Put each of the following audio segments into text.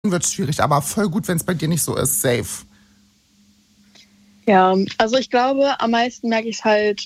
wird es schwierig, aber voll gut, wenn es bei dir nicht so ist. Safe. Ja, also ich glaube, am meisten merke ich es halt,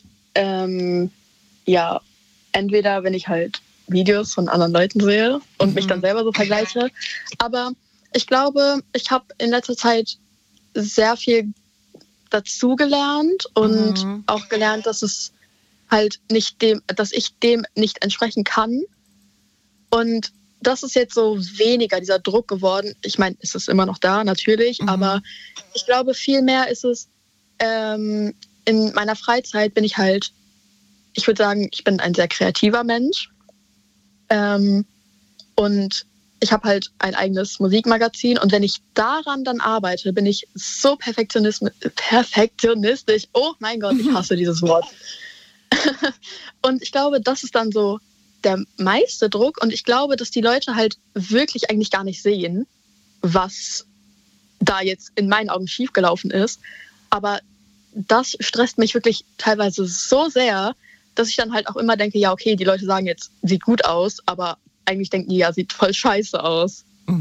entweder wenn ich halt Videos von anderen Leuten sehe und mich dann selber so vergleiche. Aber ich glaube, ich habe in letzter Zeit sehr viel dazugelernt und auch gelernt, dass es halt dass ich dem nicht entsprechen kann. Und das ist jetzt so weniger dieser Druck geworden. Ich meine, es ist immer noch da, natürlich, aber ich glaube, viel mehr ist es, in meiner Freizeit bin ich halt, ich würde sagen, ich bin ein sehr kreativer Mensch. Und ich habe halt ein eigenes Musikmagazin. Und wenn ich daran dann arbeite, bin ich so perfektionistisch. Oh mein Gott, ich hasse dieses Wort. Und ich glaube, das ist dann so der meiste Druck. Und ich glaube, dass die Leute halt wirklich eigentlich gar nicht sehen, was da jetzt in meinen Augen schiefgelaufen ist. Aber das stresst mich wirklich teilweise so sehr, dass ich dann halt auch immer denke, ja, okay, die Leute sagen jetzt, sieht gut aus, aber eigentlich denken die, ja, sieht voll scheiße aus.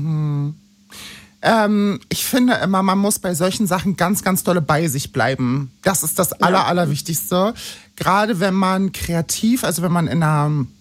Ich finde immer, man muss bei solchen Sachen ganz, ganz dolle bei sich bleiben. Das ist das Allerwichtigste. Gerade wenn man kreativ, also wenn man in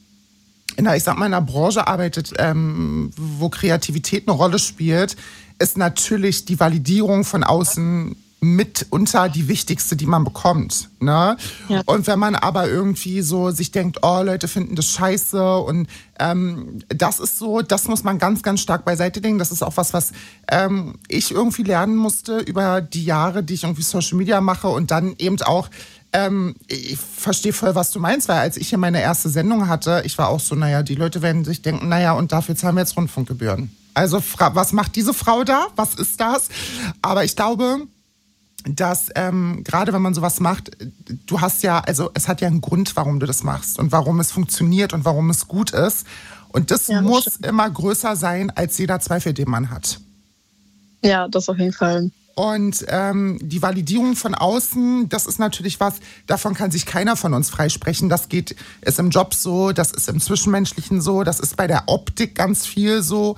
einer Branche arbeitet, wo Kreativität eine Rolle spielt, ist natürlich die Validierung von außen mitunter die wichtigste, die man bekommt. Ne? Ja. Und wenn man aber irgendwie so sich denkt, oh, Leute finden das scheiße und das ist so, das muss man ganz, ganz stark beiseite legen. Das ist auch was ich irgendwie lernen musste über die Jahre, die ich irgendwie Social Media mache und dann eben auch ich verstehe voll, was du meinst, weil als ich hier meine erste Sendung hatte, ich war auch so, die Leute werden sich denken, und dafür zahlen wir jetzt Rundfunkgebühren. Also was macht diese Frau da? Was ist das? Aber ich glaube, dass gerade wenn man sowas macht, du hast ja, also es hat ja einen Grund, warum du das machst und warum es funktioniert und warum es gut ist. Und das muss immer größer sein als jeder Zweifel, den man hat. Ja, das auf jeden Fall. Und die Validierung von außen, das ist natürlich was, davon kann sich keiner von uns freisprechen. Das ist im Job so, das ist im Zwischenmenschlichen so, das ist bei der Optik ganz viel so.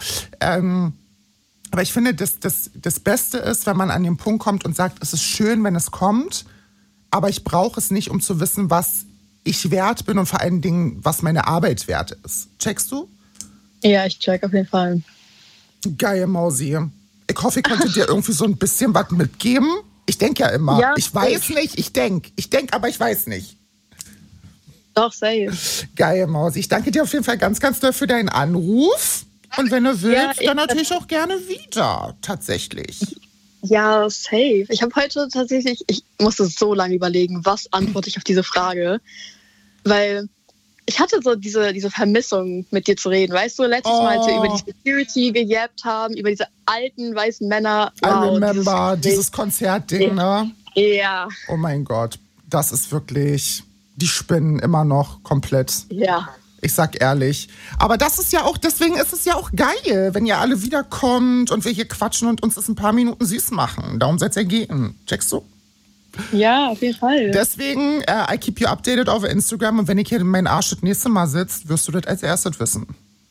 Aber ich finde, das Beste ist, wenn man an den Punkt kommt und sagt, es ist schön, wenn es kommt, aber ich brauche es nicht, um zu wissen, was ich wert bin und vor allen Dingen, was meine Arbeit wert ist. Checkst du? Ja, ich check auf jeden Fall. Geil, Mausi. Ich hoffe, ich konnte dir irgendwie so ein bisschen was mitgeben. Ich denke ja immer. Ja, ich weiß nicht, ich denke, aber ich weiß nicht. Doch, safe. Geil, Mausi. Ich danke dir auf jeden Fall ganz, ganz doll für deinen Anruf. Und wenn du willst, dann natürlich auch gerne wieder, tatsächlich. Ja, safe. Ich habe heute tatsächlich, ich musste so lange überlegen, was antworte ich auf diese Frage. Weil ich hatte so diese Vermissung, mit dir zu reden. Weißt du, letztes Mal, als wir über die Security gejappt haben, über diese alten weißen Männer. Wow, I remember, dieses Konzertding, ne? Ja. Oh mein Gott, das ist wirklich, die spinnen immer noch komplett. Ja. Ich sag ehrlich. Aber das ist ja auch, deswegen ist es ja auch geil, wenn ihr alle wiederkommt und wir hier quatschen und uns das ein paar Minuten süß machen. Darum soll es ja gehen. Checkst du? Ja, auf jeden Fall. Deswegen, I keep you updated auf Instagram und wenn ich hier in meinen Arsch das nächste Mal sitzt, wirst du das als erstes wissen.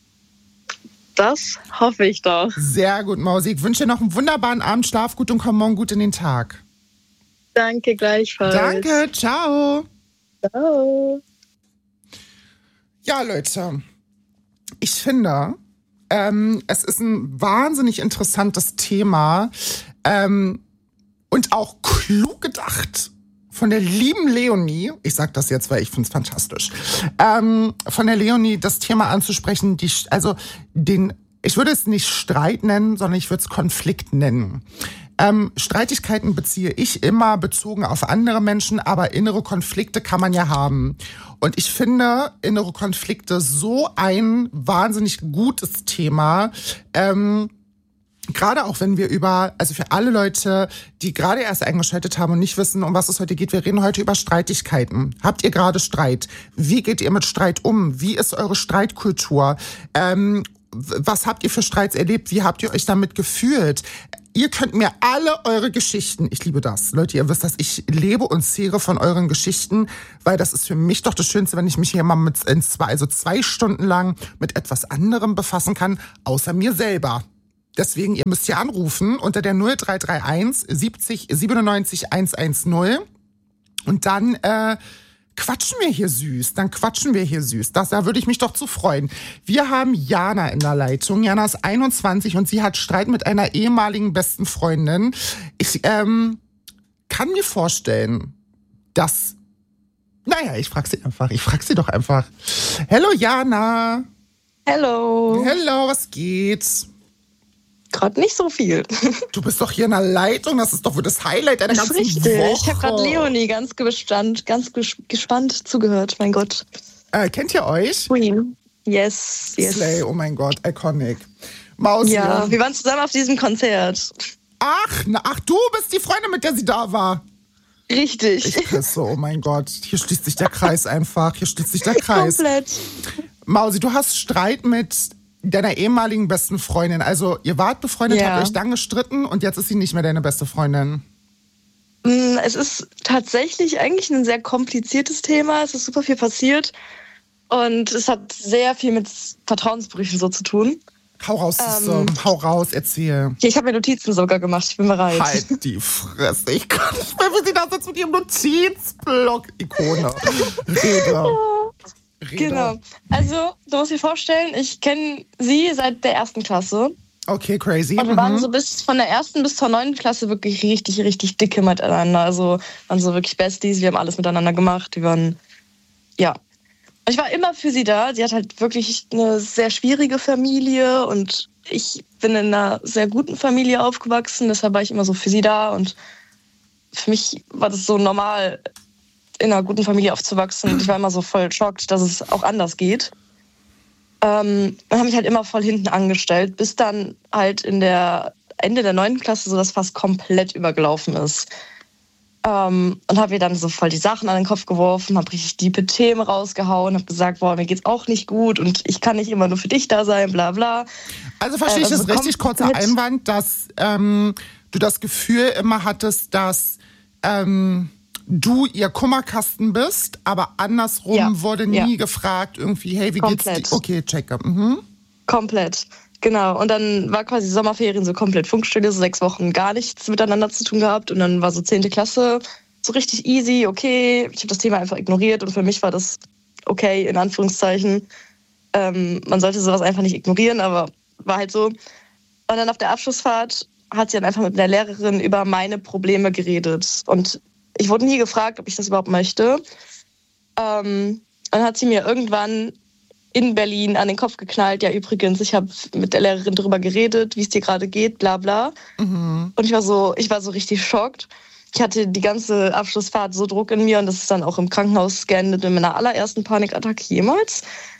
Das hoffe ich doch. Sehr gut, Mausi. Ich wünsche dir noch einen wunderbaren Abend, schlaf gut und komm morgen gut in den Tag. Danke, gleichfalls. Danke, ciao. Ciao. Ja, Leute, ich finde, es ist ein wahnsinnig interessantes Thema und auch klug gedacht von der lieben Leonie. Ich sag das jetzt, weil ich finde es fantastisch. Von der Leonie das Thema anzusprechen, ich würde es nicht Streit nennen, sondern ich würde es Konflikt nennen. Streitigkeiten beziehe ich immer bezogen auf andere Menschen, aber innere Konflikte kann man ja haben. Und ich finde innere Konflikte so ein wahnsinnig gutes Thema. Gerade auch wenn wir also für alle Leute, die gerade erst eingeschaltet haben und nicht wissen, um was es heute geht, wir reden heute über Streitigkeiten. Habt ihr gerade Streit? Wie geht ihr mit Streit um? Wie ist eure Streitkultur? Was habt ihr für Streits erlebt? Wie habt ihr euch damit gefühlt? Ihr könnt mir alle eure Geschichten, ich liebe das, Leute, ihr wisst das, ich lebe und zehre von euren Geschichten, weil das ist für mich doch das Schönste, wenn ich mich hier mal 2 Stunden lang mit etwas anderem befassen kann, außer mir selber. Deswegen, ihr müsst hier anrufen unter der 0331 70 97 110 und dann quatschen wir hier süß. Da würde ich mich doch zu freuen. Wir haben Jana in der Leitung. Jana ist 21 und sie hat Streit mit einer ehemaligen besten Freundin. Ich kann mir vorstellen, dass... Naja, ich frag sie doch einfach. Hallo Jana. Hello. Hello, was geht? Gerade nicht so viel. Du bist doch hier in der Leitung, das ist doch wohl das Highlight einer ganzen richtig. Woche. Ich habe gerade Leonie ganz gespannt zugehört, mein Gott. Kennt ihr euch? Queen. Yes. Slay, oh mein Gott, iconic. Mausi. Ja, wir waren zusammen auf diesem Konzert. Ach, du bist die Freundin, mit der sie da war. Richtig. Ich küsse, oh mein Gott. Hier schließt sich der Kreis einfach. Komplett. Mausi, du hast Streit mit deiner ehemaligen besten Freundin. Also ihr wart befreundet, habt euch dann gestritten und jetzt ist sie nicht mehr deine beste Freundin. Es ist tatsächlich eigentlich ein sehr kompliziertes Thema. Es ist super viel passiert und es hat sehr viel mit Vertrauensbrüchen so zu tun. Hau raus, hau raus, erzähl. Ich habe mir Notizen sogar gemacht, ich bin bereit. Halt die Fresse, ich kann nicht mehr, wie sie da sitzt mit ihrem Notizblock-Ikone. Rede. Genau. Also, du musst dir vorstellen, ich kenne sie seit der 1. Klasse. Okay, crazy. Und wir waren so von der 1. bis zur 9. Klasse wirklich richtig, richtig dicke miteinander. Also, waren so wirklich Besties, wir haben alles miteinander gemacht. Wir waren, ja. Ich war immer für sie da. Sie hat halt wirklich eine sehr schwierige Familie und ich bin in einer sehr guten Familie aufgewachsen. Deshalb war ich immer so für sie da und für mich war das so normal, in einer guten Familie aufzuwachsen. Und ich war immer so voll schockt, dass es auch anders geht. Und habe mich halt immer voll hinten angestellt, bis dann halt Ende der 9. Klasse so das fast komplett übergelaufen ist. Und habe ihr dann so voll die Sachen an den Kopf geworfen, habe richtig diepe Themen rausgehauen, habe gesagt, boah, mir geht's auch nicht gut und ich kann nicht immer nur für dich da sein, bla bla. Also verstehe ich das richtig, kurzer Einwand, dass du das Gefühl immer hattest, dass du ihr Kummerkasten bist, aber andersrum wurde nie gefragt, irgendwie, hey, wie geht's dir? Okay, checke. Komplett. Genau, und dann war quasi Sommerferien so komplett Funkstille, so 6 Wochen gar nichts miteinander zu tun gehabt und dann war so 10. Klasse so richtig easy, okay, ich habe das Thema einfach ignoriert und für mich war das okay, in Anführungszeichen. Man sollte sowas einfach nicht ignorieren, aber war halt so. Und dann auf der Abschlussfahrt hat sie dann einfach mit einer Lehrerin über meine Probleme geredet und ich wurde nie gefragt, ob ich das überhaupt möchte. Dann hat sie mir irgendwann in Berlin an den Kopf geknallt, ja übrigens, ich habe mit der Lehrerin darüber geredet, wie es dir gerade geht, bla bla. Und ich war so richtig schockt. Ich hatte die ganze Abschlussfahrt so Druck in mir und das ist dann auch im Krankenhaus geendet in meiner allerersten Panikattacke jemals.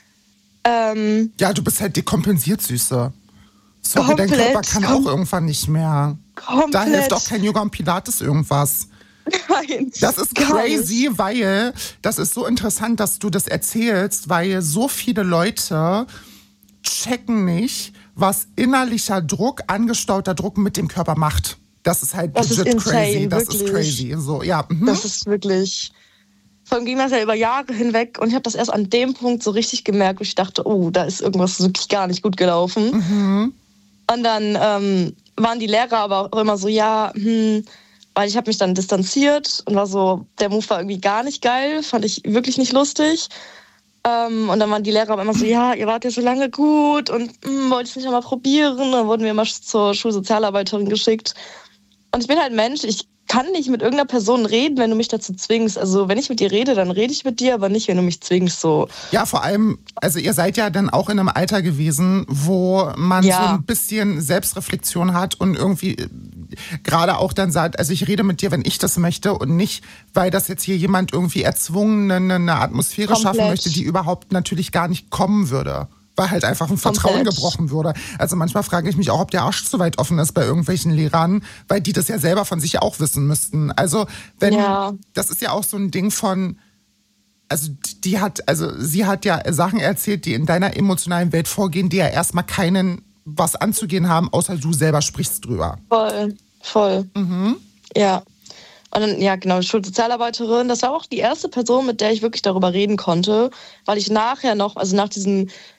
Ja, du bist halt dekompensiert, Süße. Sorry, dein Körper kann auch irgendwann nicht mehr. Da hilft auch kein Yoga und Pilates irgendwas. Nein. Das ist crazy, weil das ist so interessant, dass du das erzählst, weil so viele Leute checken nicht, was innerlicher Druck, angestauter Druck mit dem Körper macht. Das ist halt legit crazy. Das ist crazy. So, ja. Das ist wirklich. Vor allem ging das ja über Jahre hinweg und ich habe das erst an dem Punkt so richtig gemerkt, wo ich dachte, oh, da ist irgendwas wirklich gar nicht gut gelaufen. Und dann waren die Lehrer aber auch immer so, weil ich habe mich dann distanziert und war so, der Move war irgendwie gar nicht geil, fand ich wirklich nicht lustig. Und dann waren die Lehrer aber immer so, ja, ihr wart ja so lange gut und wollt es nicht einmal probieren. Dann wurden wir immer zur Schulsozialarbeiterin geschickt. Und ich bin halt Mensch, ich kann nicht mit irgendeiner Person reden, wenn du mich dazu zwingst. Also wenn ich mit dir rede, dann rede ich mit dir, aber nicht, wenn du mich zwingst. So. Ja, vor allem, also ihr seid ja dann auch in einem Alter gewesen, wo man so ein bisschen Selbstreflexion hat und irgendwie gerade auch dann sagt, also ich rede mit dir, wenn ich das möchte und nicht, weil das jetzt hier jemand irgendwie erzwungen eine Atmosphäre schaffen möchte, die überhaupt natürlich gar nicht kommen würde. Weil halt einfach ein Vertrauen gebrochen wurde. Also manchmal frage ich mich auch, ob der Arsch zu weit offen ist bei irgendwelchen Lehrern, weil die das ja selber von sich auch wissen müssten. Also das ist ja auch so ein Ding von, also sie hat ja Sachen erzählt, die in deiner emotionalen Welt vorgehen, die ja erstmal keinen was anzugehen haben, außer du selber sprichst drüber. Voll. Ja. Und dann, ja, genau, Schulsozialarbeiterin, das war auch die erste Person, mit der ich wirklich darüber reden konnte, weil ich nachher noch, also nach diesem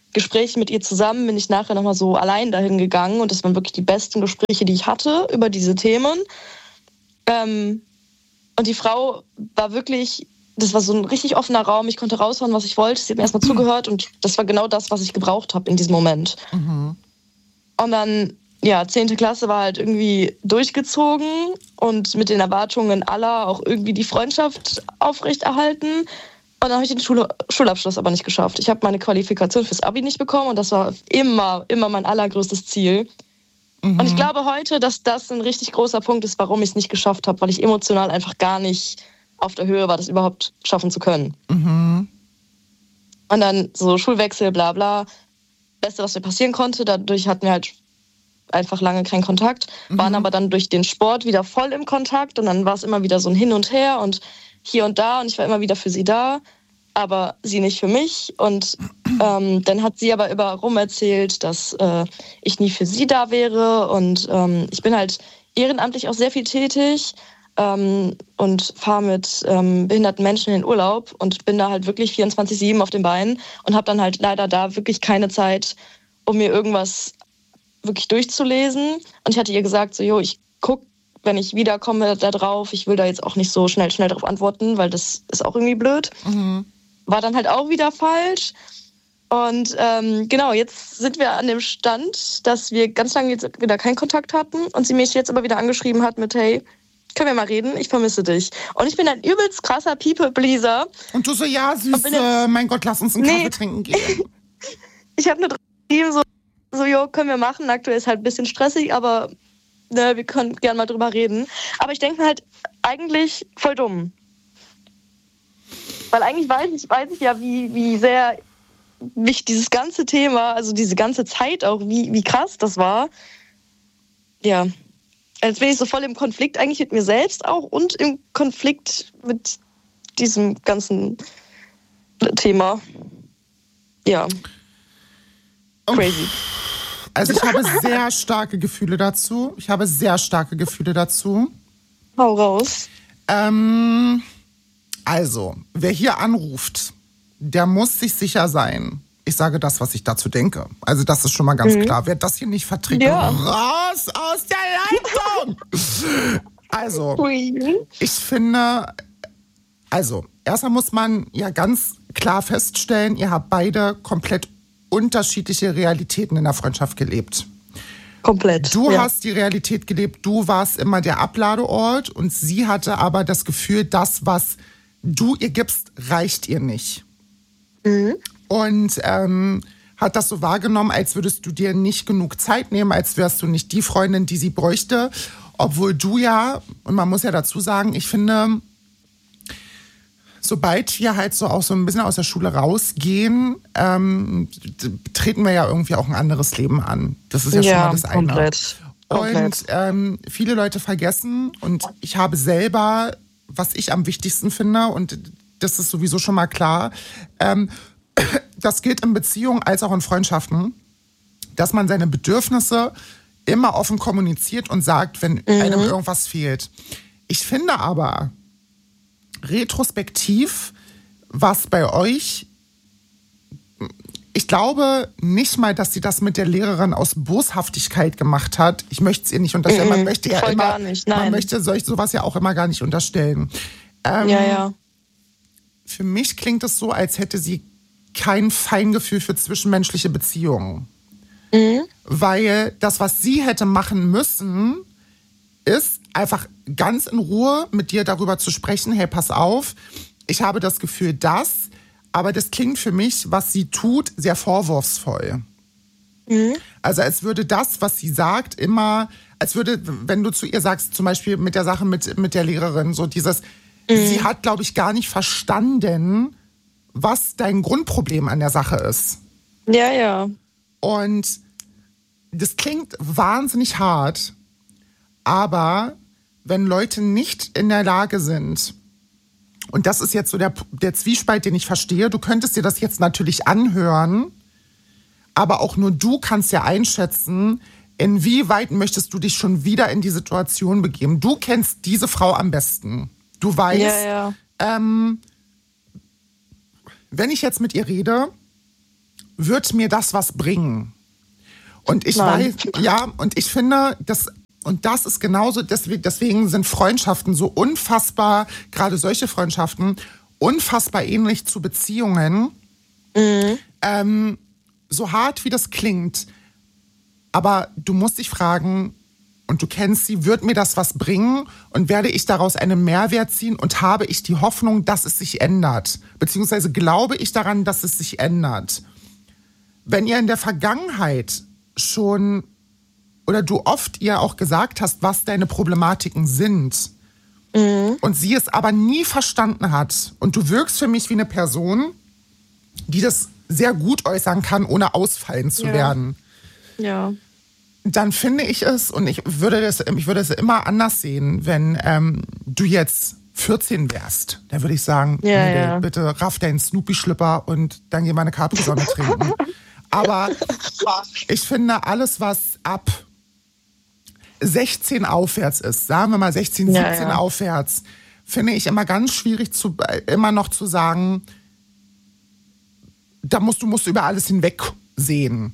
Gesprächen mit ihr zusammen bin ich nachher nochmal so allein dahin gegangen und das waren wirklich die besten Gespräche, die ich hatte über diese Themen. Und die Frau war wirklich, das war so ein richtig offener Raum, ich konnte raushauen, was ich wollte. Sie hat mir erstmal zugehört und das war genau das, was ich gebraucht habe in diesem Moment. Und dann, 10. Klasse war halt irgendwie durchgezogen und mit den Erwartungen aller auch irgendwie die Freundschaft aufrechterhalten. Und dann habe ich den Schulabschluss aber nicht geschafft. Ich habe meine Qualifikation fürs Abi nicht bekommen und das war immer mein allergrößtes Ziel. Und ich glaube heute, dass das ein richtig großer Punkt ist, warum ich es nicht geschafft habe, weil ich emotional einfach gar nicht auf der Höhe war, das überhaupt schaffen zu können. Und dann so Schulwechsel, bla bla. Beste, was mir passieren konnte. Dadurch hatten wir halt einfach lange keinen Kontakt, waren aber dann durch den Sport wieder voll im Kontakt und dann war es immer wieder so ein Hin und Her und hier und da und ich war immer wieder für sie da, aber sie nicht für mich. Und dann hat sie aber immer rum erzählt, dass ich nie für sie da wäre und ich bin halt ehrenamtlich auch sehr viel tätig und fahre mit behinderten Menschen in den Urlaub und bin da halt wirklich 24/7 auf den Beinen und habe dann halt leider da wirklich keine Zeit, um mir irgendwas wirklich durchzulesen. Und ich hatte ihr gesagt, so, ich gucke, wenn ich wiederkomme, da drauf. Ich will da jetzt auch nicht so schnell darauf antworten, weil das ist auch irgendwie blöd. War dann halt auch wieder falsch. Und genau, jetzt sind wir an dem Stand, dass wir ganz lange jetzt wieder keinen Kontakt hatten und sie mich jetzt aber wieder angeschrieben hat mit, hey, können wir mal reden? Ich vermisse dich. Und ich bin ein übelst krasser People-Pleaser. Und du so, ja, Süße, mein Gott, lass uns einen Kaffee trinken gehen. Ich habe eine geschrieben, so, jo, können wir machen. Aktuell ist halt ein bisschen stressig, aber wir können gerne mal drüber reden. Aber ich denke mir halt, eigentlich voll dumm. Weil eigentlich weiß ich ja, wie sehr mich dieses ganze Thema, also diese ganze Zeit auch, wie krass das war. Ja, als bin ich so voll im Konflikt eigentlich mit mir selbst auch und im Konflikt mit diesem ganzen Thema. Ja. Crazy. Also ich habe sehr starke Gefühle dazu. Hau raus. Also, wer hier anruft, der muss sich sicher sein. Ich sage das, was ich dazu denke. Also das ist schon mal ganz klar. Wer das hier nicht verträgt, raus aus der Leitung! Also, ich finde, erstmal muss man ja ganz klar feststellen, ihr habt beide komplett unterschiedliche Realitäten in der Freundschaft gelebt. Komplett. Du hast die Realität gelebt, du warst immer der Abladeort und sie hatte aber das Gefühl, das, was du ihr gibst, reicht ihr nicht. Und hat das so wahrgenommen, als würdest du dir nicht genug Zeit nehmen, als wärst du nicht die Freundin, die sie bräuchte. Obwohl du ja, und man muss ja dazu sagen, ich finde, sobald wir halt so auch so ein bisschen aus der Schule rausgehen, treten wir ja irgendwie auch ein anderes Leben an. Das ist ja schon mal das eine. Komplett. Und viele Leute vergessen, und ich habe selber, was ich am wichtigsten finde, und das ist sowieso schon mal klar, das gilt in Beziehungen als auch in Freundschaften, dass man seine Bedürfnisse immer offen kommuniziert und sagt, wenn einem irgendwas fehlt. Ich finde aber, retrospektiv, was bei euch, ich glaube nicht mal, dass sie das mit der Lehrerin aus Boshaftigkeit gemacht hat. Ich möchte es ihr nicht unterstellen. Man möchte ja immer, gar nicht. Man möchte sowas ja auch immer gar nicht unterstellen. Für mich klingt es so, als hätte sie kein Feingefühl für zwischenmenschliche Beziehungen. Weil das, was sie hätte machen müssen, ist einfach ganz in Ruhe mit dir darüber zu sprechen, hey, pass auf, ich habe das Gefühl, aber das klingt für mich, was sie tut, sehr vorwurfsvoll. Also als würde das, was sie sagt, immer, als würde, wenn du zu ihr sagst, zum Beispiel mit der Sache mit der Lehrerin, so dieses, sie hat, glaube ich, gar nicht verstanden, was dein Grundproblem an der Sache ist. Ja. Und das klingt wahnsinnig hart, aber wenn Leute nicht in der Lage sind, und das ist jetzt so der Zwiespalt, den ich verstehe, du könntest dir das jetzt natürlich anhören, aber auch nur du kannst ja einschätzen, inwieweit möchtest du dich schon wieder in die Situation begeben. Du kennst diese Frau am besten. Du weißt, wenn ich jetzt mit ihr rede wird mir das was bringen? Und ich weiß, und ich finde, das ist genauso, deswegen sind Freundschaften so unfassbar, gerade solche Freundschaften, unfassbar ähnlich zu Beziehungen. So hart wie das klingt, aber du musst dich fragen, und du kennst sie, wird mir das was bringen und werde ich daraus einen Mehrwert ziehen und habe ich die Hoffnung, dass es sich ändert? Beziehungsweise glaube ich daran, dass es sich ändert? Wenn ihr in der Vergangenheit schon oder du oft ihr auch gesagt hast, was deine Problematiken sind und sie es aber nie verstanden hat und du wirkst für mich wie eine Person, die das sehr gut äußern kann, ohne ausfallen zu werden. Ja. Dann finde ich es, und ich würde es immer anders sehen, wenn du jetzt 14 wärst. Da würde ich sagen, bitte raff deinen Snoopy-Schlipper und dann geh mal eine Capri-Sonne trinken. Aber ich finde, alles, was ab 16 aufwärts ist, sagen wir mal 16, 17 aufwärts, finde ich immer ganz schwierig, immer noch zu sagen, du musst über alles hinweg sehen.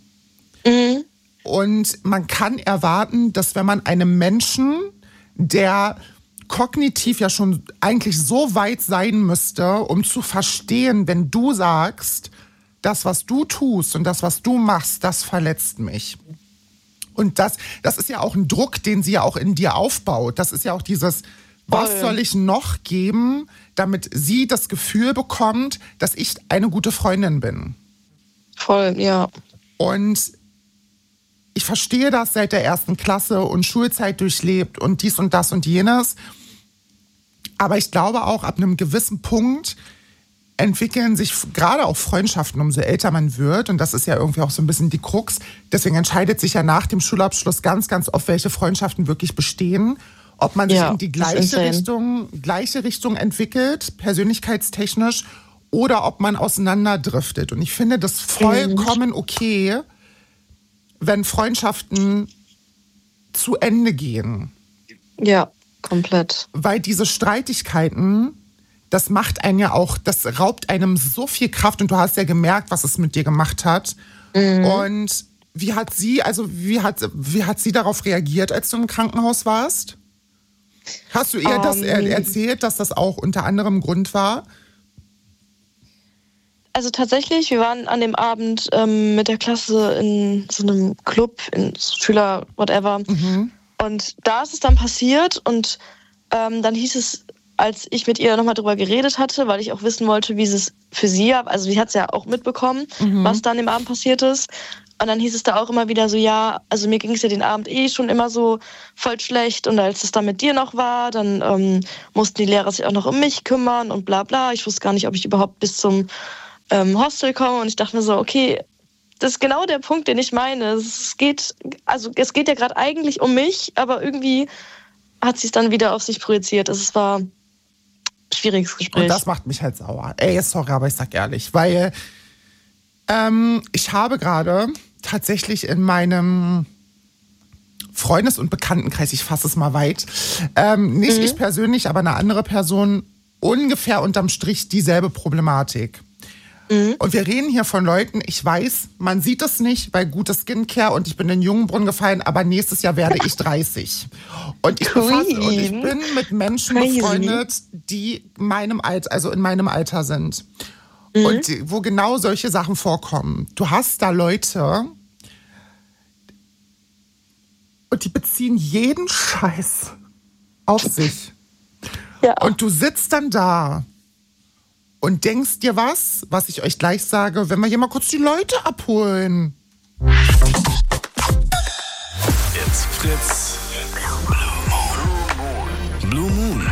Und man kann erwarten, dass wenn man einem Menschen, der kognitiv ja schon eigentlich so weit sein müsste, um zu verstehen, wenn du sagst, das, was du tust und das, was du machst, das verletzt mich. Und das ist ja auch ein Druck, den sie ja auch in dir aufbaut. Das ist ja auch dieses, was soll ich noch geben, damit sie das Gefühl bekommt, dass ich eine gute Freundin bin. Voll, ja. Und ich verstehe das seit der 1. Klasse und Schulzeit durchlebt und dies und das und jenes. Aber ich glaube auch, ab einem gewissen Punkt entwickeln sich gerade auch Freundschaften, umso älter man wird. Und das ist ja irgendwie auch so ein bisschen die Krux. Deswegen entscheidet sich ja nach dem Schulabschluss ganz, ganz oft, welche Freundschaften wirklich bestehen. Ob man sich in die gleiche Richtung entwickelt, persönlichkeitstechnisch, oder ob man auseinanderdriftet. Und ich finde das vollkommen okay, wenn Freundschaften zu Ende gehen. Ja, komplett. Weil diese Streitigkeiten, das macht einen ja auch, das raubt einem so viel Kraft und du hast ja gemerkt, was es mit dir gemacht hat. Und wie hat sie darauf reagiert, als du im Krankenhaus warst? Hast du ihr das erzählt, dass das auch unter anderem Grund war? Also tatsächlich, wir waren an dem Abend mit der Klasse in so einem Club, in Schüler, whatever. Und da ist es dann passiert und dann hieß es, als ich mit ihr nochmal drüber geredet hatte, weil ich auch wissen wollte, wie es für sie, also sie hat es ja auch mitbekommen, was dann im Abend passiert ist. Und dann hieß es da auch immer wieder so, ja, also mir ging es ja den Abend schon immer so voll schlecht. Und als es dann mit dir noch war, dann mussten die Lehrer sich auch noch um mich kümmern und bla bla. Ich wusste gar nicht, ob ich überhaupt bis zum Hostel komme. Und ich dachte mir so, okay, das ist genau der Punkt, den ich meine. Es geht ja gerade eigentlich um mich, aber irgendwie hat sie es dann wieder auf sich projiziert. Es war ein schwieriges Gespräch. Und das macht mich halt sauer. Ey, sorry, aber ich sag ehrlich, weil ich habe gerade tatsächlich in meinem Freundes- und Bekanntenkreis, ich fasse es mal weit, nicht ich persönlich, aber eine andere Person, ungefähr unterm Strich dieselbe Problematik. Und wir reden hier von Leuten, ich weiß, man sieht es nicht, weil gutes Skincare und ich bin in den Jungenbrunnen gefallen, aber nächstes Jahr werde ich 30. Und ich bin mit Menschen befreundet, die in meinem Alter sind. Und wo genau solche Sachen vorkommen. Du hast da Leute und die beziehen jeden Scheiß auf sich. Ja. Und du sitzt dann da und denkst dir was ich euch gleich sage, wenn wir hier mal kurz die Leute abholen. It's Fritz. Blue Moon.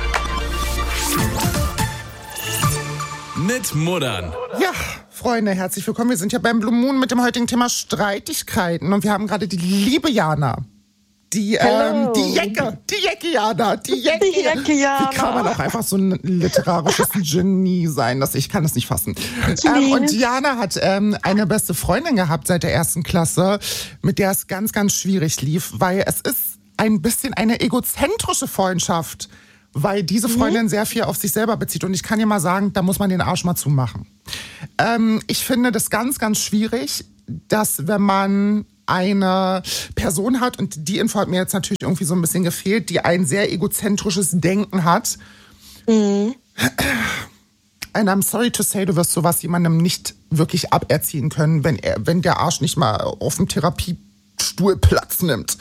Mit Muddern. Ja, Freunde, herzlich willkommen. Wir sind ja beim Blue Moon mit dem heutigen Thema Streitigkeiten. Und wir haben gerade die liebe Jana. Die Jecke Jana. Wie kann man auch einfach so ein literarisches Genie sein? Ich kann das nicht fassen. Und Jana hat eine beste Freundin gehabt seit der 1. Klasse, mit der es ganz, ganz schwierig lief, weil es ist ein bisschen eine egozentrische Freundschaft. weil diese Freundin sehr viel auf sich selber bezieht. Und ich kann dir mal sagen, da muss man den Arsch mal zumachen. Ich finde das ganz, ganz schwierig, dass wenn man eine Person hat, und die Info hat mir jetzt natürlich irgendwie so ein bisschen gefehlt, die ein sehr egozentrisches Denken hat. And I'm sorry to say, du wirst sowas jemandem nicht wirklich aberziehen können, wenn der Arsch nicht mal auf dem Therapiestuhl Platz nimmt.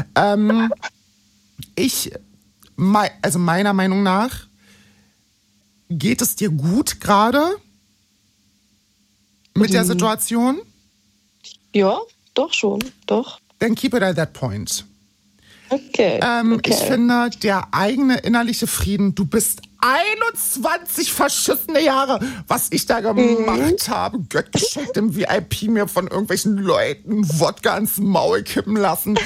Also meiner Meinung nach geht es dir gut gerade mit der Situation? Ja, doch schon, doch. Then keep it at that point. Okay. Ich finde, der eigene innerliche Frieden, du bist 21 verschissene Jahre, was ich da gemacht habe, Gott geschenkt im VIP mir von irgendwelchen Leuten Wodka ins Maul kippen lassen.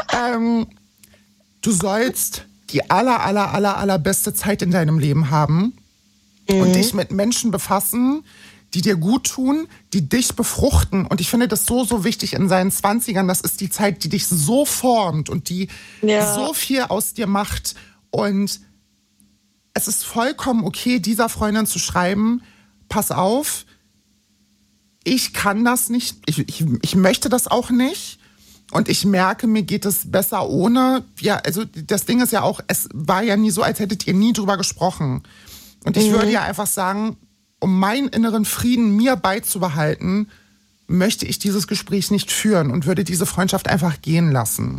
Du sollst die allerbeste Zeit in deinem Leben haben und dich mit Menschen befassen, die dir gut tun, die dich befruchten. Und ich finde das so wichtig in seinen 20ern. Das ist die Zeit, die dich so formt und die so viel aus dir macht. Und es ist vollkommen okay, dieser Freundin zu schreiben, pass auf, ich kann das nicht, ich möchte das auch nicht. Und ich merke, mir geht es besser ohne. Ja, also das Ding ist ja auch, es war ja nie so, als hättet ihr nie drüber gesprochen. Und ich würde ja einfach sagen, um meinen inneren Frieden mir beizubehalten, möchte ich dieses Gespräch nicht führen und würde diese Freundschaft einfach gehen lassen.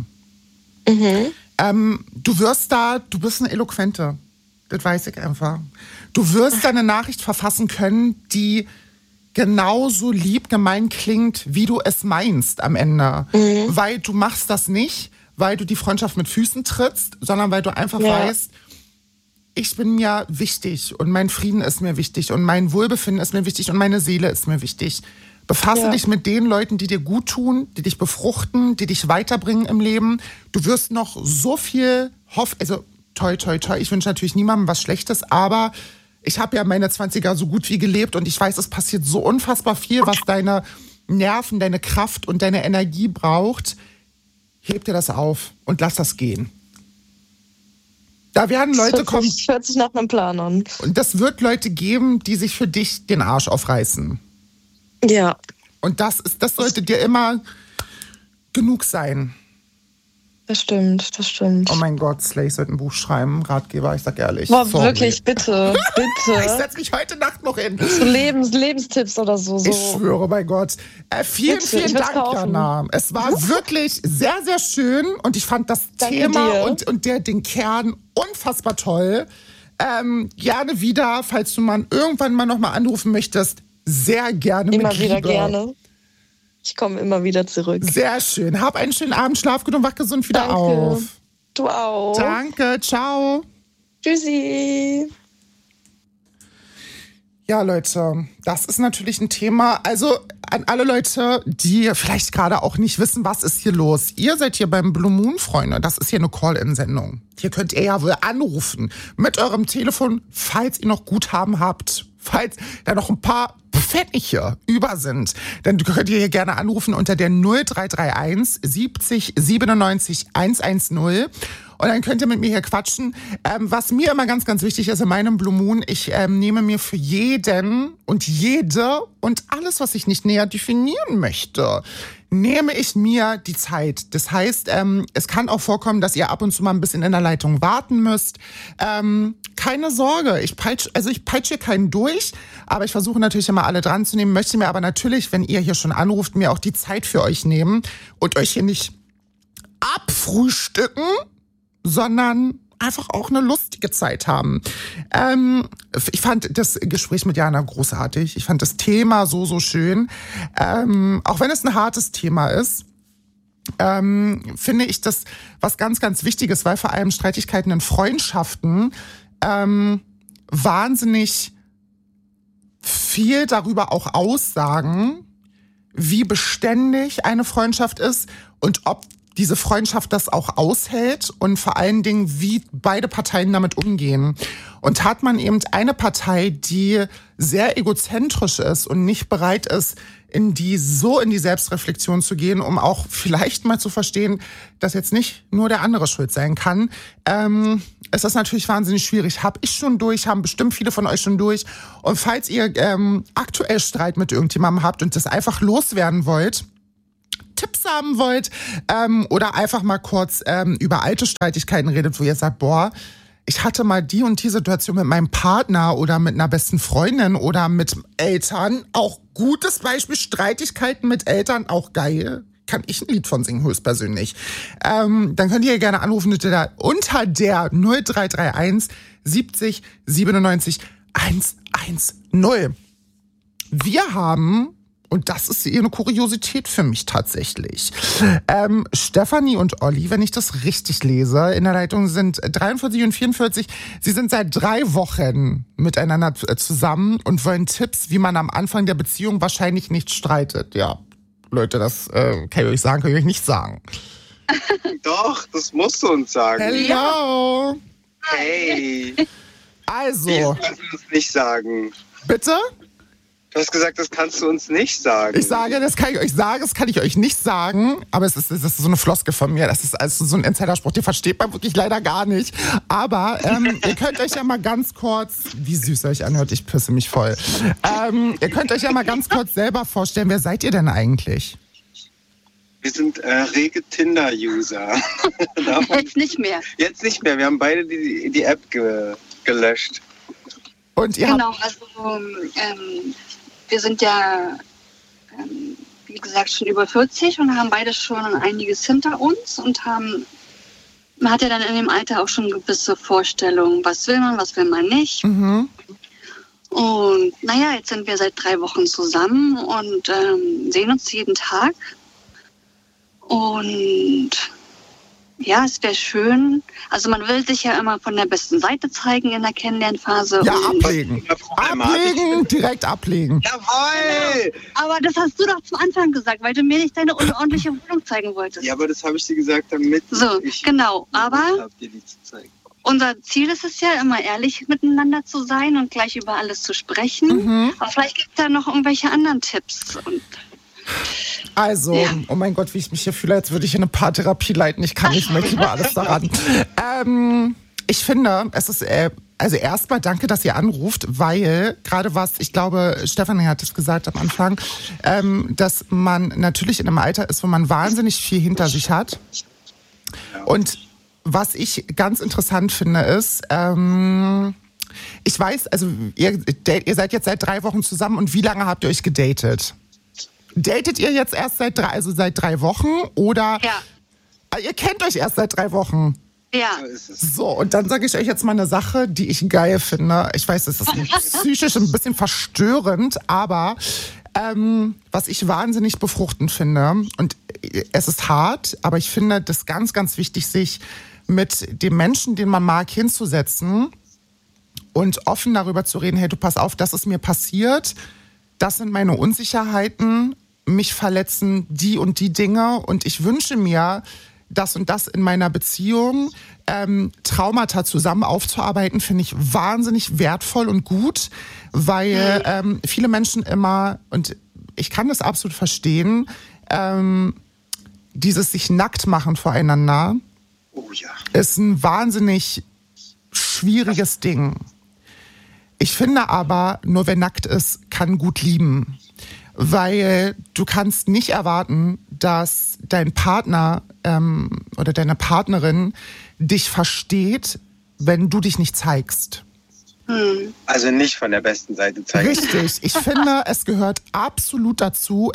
Du bist eine Eloquente. Das weiß ich einfach. Du wirst da eine Nachricht verfassen können, die genauso lieb gemein klingt, wie du es meinst am Ende. Weil du machst das nicht, weil du die Freundschaft mit Füßen trittst, sondern weil du einfach weißt, ich bin mir wichtig und mein Frieden ist mir wichtig und mein Wohlbefinden ist mir wichtig und meine Seele ist mir wichtig. Befasse dich mit den Leuten, die dir gut tun, die dich befruchten, die dich weiterbringen im Leben. Du wirst noch so viel also toi, toi, toi. Ich wünsche natürlich niemandem was Schlechtes, aber ich habe ja meine 20er so gut wie gelebt und ich weiß, es passiert so unfassbar viel, was deine Nerven, deine Kraft und deine Energie braucht. Heb dir das auf und lass das gehen. Da werden Leute kommen. Das hört sich nach einem Plan an. Und das wird Leute geben, die sich für dich den Arsch aufreißen. Ja. Und das sollte dir immer genug sein. Das stimmt. Oh mein Gott, Slay sollte ein Buch schreiben, Ratgeber, ich sag ehrlich. Boah, wirklich, bitte. Ich setz mich heute Nacht noch hin. So Lebenstipps oder so. Ich schwöre bei Gott. Vielen Dank, Jana. Es war wirklich sehr, sehr schön und ich fand das Thema und den Kern unfassbar toll. Gerne wieder, falls du irgendwann mal noch mal anrufen möchtest, sehr gerne immer mit wieder Liebe. Gerne. Ich komme immer wieder zurück. Sehr schön. Hab einen schönen Abend, schlaf gut und wach gesund wieder auf. Du auch. Danke, ciao. Tschüssi. Ja, Leute, das ist natürlich ein Thema. Also an alle Leute, die vielleicht gerade auch nicht wissen, was ist hier los. Ihr seid hier beim Blue Moon, Freunde. Das ist hier eine Call-In-Sendung. Hier könnt ihr ja wohl anrufen mit eurem Telefon, falls ihr noch Guthaben habt. Falls da noch ein paar Pfennige über sind, dann könnt ihr hier gerne anrufen unter der 0331 70 97 110. Und dann könnt ihr mit mir hier quatschen. Was mir immer ganz, ganz wichtig ist in meinem Blue Moon, ich nehme mir für jeden und jede und alles, was ich nicht näher definieren möchte, nehme ich mir die Zeit. Das heißt, es kann auch vorkommen, dass ihr ab und zu mal ein bisschen in der Leitung warten müsst. Keine Sorge, ich peitsche keinen durch, aber ich versuche natürlich immer alle dran zu nehmen, möchte mir aber natürlich, wenn ihr hier schon anruft, mir auch die Zeit für euch nehmen und euch hier nicht abfrühstücken, sondern einfach auch eine lustige Zeit haben. Ich fand das Gespräch mit Jana großartig. Ich fand das Thema so schön. Auch wenn es ein hartes Thema ist, finde ich das was ganz, ganz Wichtiges, weil vor allem Streitigkeiten in Freundschaften wahnsinnig viel darüber auch aussagen, wie beständig eine Freundschaft ist und ob diese Freundschaft das auch aushält und vor allen Dingen, wie beide Parteien damit umgehen. Und hat man eben eine Partei, die sehr egozentrisch ist und nicht bereit ist, in die Selbstreflexion zu gehen, um auch vielleicht mal zu verstehen, dass jetzt nicht nur der andere schuld sein kann, ist das natürlich wahnsinnig schwierig. Hab ich schon durch, haben bestimmt viele von euch schon durch. Und falls ihr aktuell Streit mit irgendjemandem habt und das einfach loswerden wollt, Tipps haben wollt oder einfach mal kurz über alte Streitigkeiten redet, wo ihr sagt, boah, ich hatte mal die und die Situation mit meinem Partner oder mit einer besten Freundin oder mit Eltern. Auch gutes Beispiel, Streitigkeiten mit Eltern, auch geil. Kann ich ein Lied von singen, höchstpersönlich. Dann könnt ihr gerne anrufen unter der 0331 70 97 110. Wir haben... Und das ist eine Kuriosität für mich tatsächlich. Stefanie und Olli, wenn ich das richtig lese, in der Leitung sind 43 und 44. Sie sind seit 3 Wochen miteinander zusammen und wollen Tipps, wie man am Anfang der Beziehung wahrscheinlich nicht streitet. Ja, Leute, das kann ich euch sagen, kann ich euch nicht sagen. Doch, das musst du uns sagen. Hello. Hey. Also. Das kannst du uns nicht sagen. Bitte? Du hast gesagt, das kannst du uns nicht sagen. Ich sage, das kann ich euch sagen, das kann ich euch nicht sagen, aber es ist so eine Floskel von mir, das ist also so ein Insiderspruch, den versteht man wirklich leider gar nicht. Aber ihr könnt euch ja mal ganz kurz, wie süß euch anhört, ich pisse mich voll. Ihr könnt euch ja mal ganz kurz selber vorstellen, wer seid ihr denn eigentlich? Wir sind rege Tinder-User. Jetzt nicht mehr. Jetzt nicht mehr, wir haben beide die App gelöscht. Und ihr Genau, also wir sind ja, wie gesagt, schon über 40 und haben beide schon einiges hinter uns und man hat ja dann in dem Alter auch schon gewisse Vorstellungen, was will man nicht. Mhm. Und naja, jetzt sind wir seit 3 Wochen zusammen und sehen uns jeden Tag. Und ja, es wäre schön. Also man will sich ja immer von der besten Seite zeigen in der Kennenlernphase. Ja, ablegen. Ablegen, direkt ablegen. Jawohl! Aber das hast du doch zum Anfang gesagt, weil du mir nicht deine unordentliche Wohnung zeigen wolltest. Ja, aber das habe ich dir gesagt, damit so, ich genau. Aber dir die zu zeigen. Unser Ziel ist es ja, immer ehrlich miteinander zu sein und gleich über alles zu sprechen. Mhm. Aber vielleicht gibt es da noch irgendwelche anderen Tipps. Und also, ja. Oh mein Gott, wie ich mich hier fühle, als würde ich in eine Paartherapie leiten. Ich kann nicht mehr lieber alles daran. Ich finde, es ist, also erstmal danke, dass ihr anruft, weil gerade ich glaube, Stefanie hat es gesagt am Anfang, dass man natürlich in einem Alter ist, wo man wahnsinnig viel hinter sich hat. Und was ich ganz interessant finde, ist, ich weiß, also ihr seid jetzt seit 3 Wochen zusammen und wie lange habt ihr euch gedatet? Datet ihr jetzt erst seit 3 Wochen oder? Ja. Ihr kennt euch erst seit 3 Wochen. Ja. So ist es. So, und dann sage ich euch jetzt mal eine Sache, die ich geil finde. Ich weiß, es ist psychisch ein bisschen verstörend, aber was ich wahnsinnig befruchtend finde, und es ist hart, aber ich finde das ganz, ganz wichtig, sich mit dem Menschen, den man mag, hinzusetzen und offen darüber zu reden, hey, du pass auf, das ist mir passiert, das sind meine Unsicherheiten, mich verletzen die und die Dinge und ich wünsche mir, das und das in meiner Beziehung, Traumata zusammen aufzuarbeiten, finde ich wahnsinnig wertvoll und gut, weil viele Menschen immer, und ich kann das absolut verstehen, dieses sich nackt machen voreinander, Oh ja. ist ein wahnsinnig schwieriges Ding. Ich finde aber, nur wer nackt ist, kann gut lieben. Weil du kannst nicht erwarten, dass dein Partner oder deine Partnerin dich versteht, wenn du dich nicht zeigst. Also nicht von der besten Seite zeigen. Richtig. Ich finde, es gehört absolut dazu,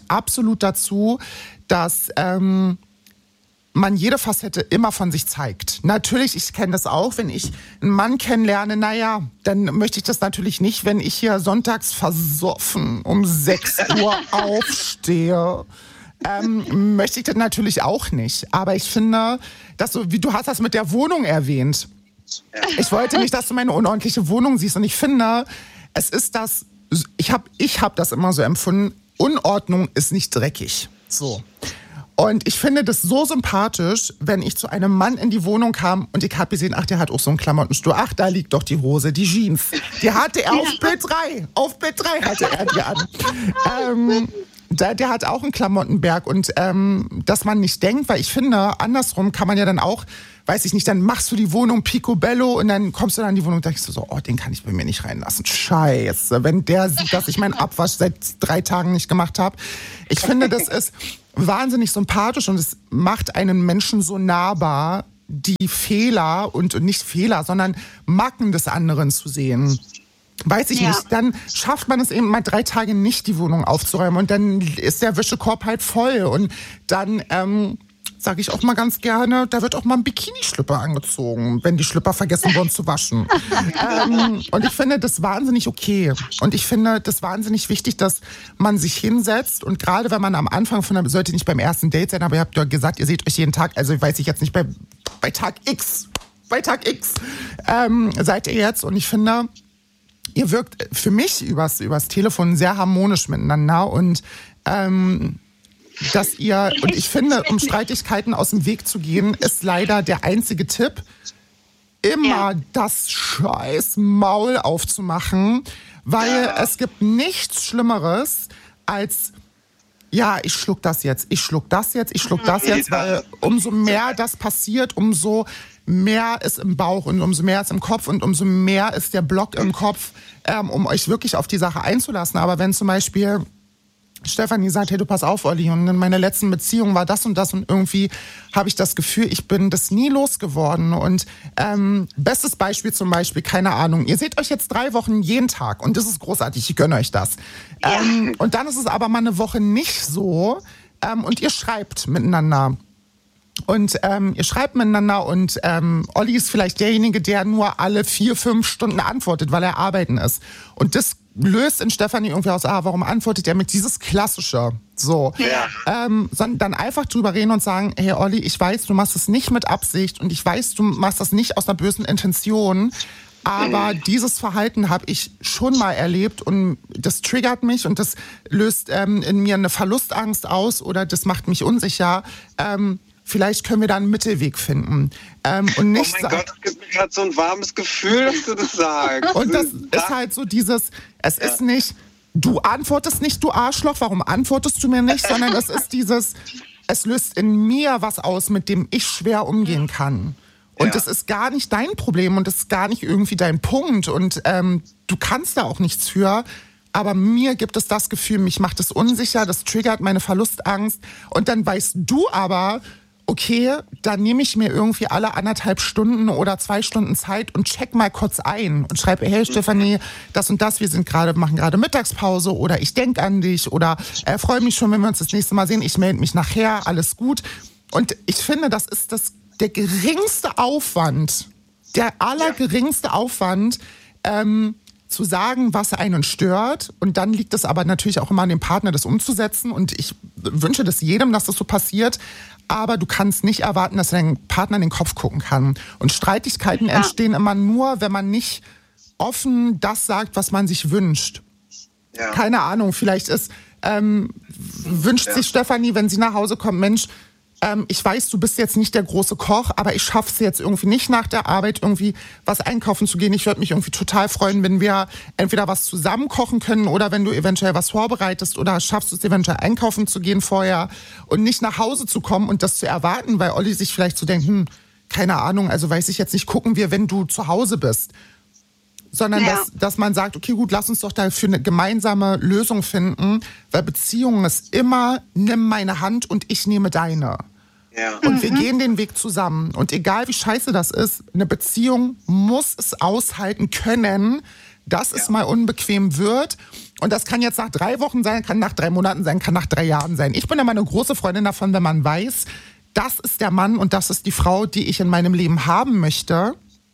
dass man jede Facette immer von sich zeigt. Natürlich, ich kenne das auch, wenn ich einen Mann kennenlerne, naja, dann möchte ich das natürlich nicht, wenn ich hier sonntags versoffen um 6 Uhr aufstehe. Möchte ich das natürlich auch nicht. Aber ich finde, dass du hast das mit der Wohnung erwähnt. Ich wollte nicht, dass du meine unordentliche Wohnung siehst. Und ich finde, es ist das, ich hab das immer so empfunden, Unordnung ist nicht dreckig. So. Und ich finde das so sympathisch, wenn ich zu einem Mann in die Wohnung kam und ich habe gesehen, ach, der hat auch so einen Klamottenstuhl. Ach, da liegt doch die Hose, die Jeans. Die hatte er auf Bild 3. Auf Bild 3 hatte er die an. Der hat auch einen Klamottenberg. Und dass man nicht denkt, weil ich finde, andersrum kann man ja dann auch, weiß ich nicht, dann machst du die Wohnung picobello und dann kommst du dann in die Wohnung und denkst du so, oh, den kann ich bei mir nicht reinlassen. Scheiße, wenn der sieht, dass ich meinen Abwasch seit 3 Tagen nicht gemacht habe. Ich finde, das ist wahnsinnig sympathisch und es macht einen Menschen so nahbar, die Fehler und nicht Fehler, sondern Macken des anderen zu sehen. Weiß ich nicht, dann schafft man es eben mal 3 Tage nicht, die Wohnung aufzuräumen und dann ist der Wäschekorb halt voll und dann sage ich auch mal ganz gerne, da wird auch mal ein Bikini-Schlüpper angezogen, wenn die Schlüpper vergessen wurden zu waschen. Und ich finde das wahnsinnig okay. Und ich finde das wahnsinnig wichtig, dass man sich hinsetzt und gerade wenn man am Anfang sollte nicht beim ersten Date sein, aber ihr habt ja gesagt, ihr seht euch jeden Tag, also weiß ich jetzt nicht, bei Tag X seid ihr jetzt und ich finde, ihr wirkt für mich übers Telefon sehr harmonisch miteinander und und ich finde, um Streitigkeiten aus dem Weg zu gehen, ist leider der einzige Tipp, immer das scheiß Maul aufzumachen, weil es gibt nichts Schlimmeres als, ja, ich schluck das jetzt, weil umso mehr das passiert, umso mehr ist im Bauch und umso mehr ist im Kopf und umso mehr ist der Block im Kopf, um euch wirklich auf die Sache einzulassen. Aber wenn zum Beispiel Stefanie sagt, hey, du pass auf, Olli, und in meiner letzten Beziehung war das und irgendwie habe ich das Gefühl, ich bin das nie losgeworden und bestes Beispiel zum Beispiel, keine Ahnung, ihr seht euch jetzt 3 Wochen jeden Tag und das ist großartig, ich gönne euch das. Und dann ist es aber mal eine Woche nicht so und ihr schreibt miteinander. Und ihr schreibt miteinander und Olli ist vielleicht derjenige, der nur alle 4-5 Stunden antwortet, weil er arbeiten ist. Und das löst in Stefanie irgendwie aus, warum antwortet er mit dieses Klassische? So. Ja. Sondern dann einfach drüber reden und sagen, hey Olli, ich weiß, du machst es nicht mit Absicht und ich weiß, du machst das nicht aus einer bösen Intention, aber dieses Verhalten habe ich schon mal erlebt und das triggert mich und das löst in mir eine Verlustangst aus oder das macht mich unsicher. Vielleicht können wir da einen Mittelweg finden. Und nicht oh mein Gott, es gibt mir gerade so ein warmes Gefühl, dass du das sagst. Und das ist halt so dieses, es ist nicht, du antwortest nicht, du Arschloch, warum antwortest du mir nicht, sondern es ist dieses, es löst in mir was aus, mit dem ich schwer umgehen kann. Und das ist gar nicht dein Problem und das ist gar nicht irgendwie dein Punkt und du kannst da auch nichts für. Aber mir gibt es das Gefühl, mich macht es unsicher, das triggert meine Verlustangst und dann weißt du aber, okay, dann nehme ich mir irgendwie alle 1,5 Stunden oder 2 Stunden Zeit und check mal kurz ein und schreibe, hey Stefanie, das und das, wir machen gerade Mittagspause oder ich denke an dich oder freue mich schon, wenn wir uns das nächste Mal sehen, ich melde mich nachher, alles gut. Und ich finde, das ist der geringste Aufwand, der allergeringste Aufwand, zu sagen, was einen stört. Und dann liegt es aber natürlich auch immer an dem Partner, das umzusetzen. Und ich wünsche das jedem, dass das so passiert. Aber du kannst nicht erwarten, dass dein Partner in den Kopf gucken kann. Und Streitigkeiten entstehen immer nur, wenn man nicht offen das sagt, was man sich wünscht. Ja. Keine Ahnung, vielleicht wünscht sich Stefanie, wenn sie nach Hause kommt, Mensch, ich weiß, du bist jetzt nicht der große Koch, aber ich schaffe es jetzt irgendwie nicht nach der Arbeit irgendwie was einkaufen zu gehen. Ich würde mich irgendwie total freuen, wenn wir entweder was zusammen kochen können oder wenn du eventuell was vorbereitest oder schaffst es eventuell einkaufen zu gehen vorher und nicht nach Hause zu kommen und das zu erwarten, weil Olli sich vielleicht so denkt, keine Ahnung, also weiß ich jetzt nicht, gucken wir, wenn du zu Hause bist. Sondern dass man sagt, okay, gut, lass uns doch dafür eine gemeinsame Lösung finden, weil Beziehung ist immer, nimm meine Hand und ich nehme deine. Ja. Und wir gehen den Weg zusammen. Und egal wie scheiße das ist, eine Beziehung muss es aushalten können, dass es mal unbequem wird. Und das kann jetzt nach 3 Wochen sein, kann nach 3 Monaten sein, kann nach 3 Jahren sein. Ich bin immer eine große Freundin davon, wenn man weiß, das ist der Mann und das ist die Frau, die ich in meinem Leben haben möchte,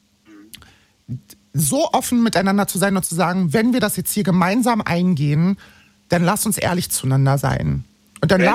so offen miteinander zu sein und zu sagen, wenn wir das jetzt hier gemeinsam eingehen, dann lass uns ehrlich zueinander sein. Und dann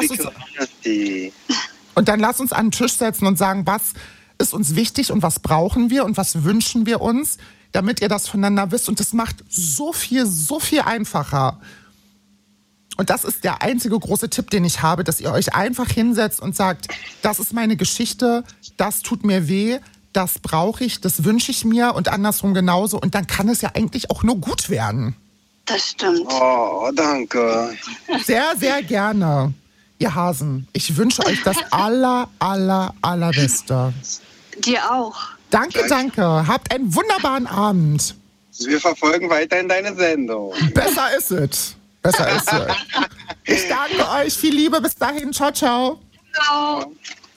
lass uns an den Tisch setzen und sagen, was ist uns wichtig und was brauchen wir und was wünschen wir uns, damit ihr das voneinander wisst. Und das macht so viel einfacher. und das ist der einzige große Tipp, den ich habe, dass ihr euch einfach hinsetzt und sagt, das ist meine Geschichte, das tut mir weh, das brauche ich, das wünsche ich mir und andersrum genauso. Und dann kann es ja eigentlich auch nur gut werden. Das stimmt. Oh, danke. Sehr, sehr gerne, ihr Hasen. Ich wünsche euch das allerbeste. Dir auch. Danke, danke. Habt einen wunderbaren Abend. Wir verfolgen weiterhin deine Sendung. Besser ist es. Besser ist es. Ich danke euch. Viel Liebe. Bis dahin. Ciao, ciao. Ciao.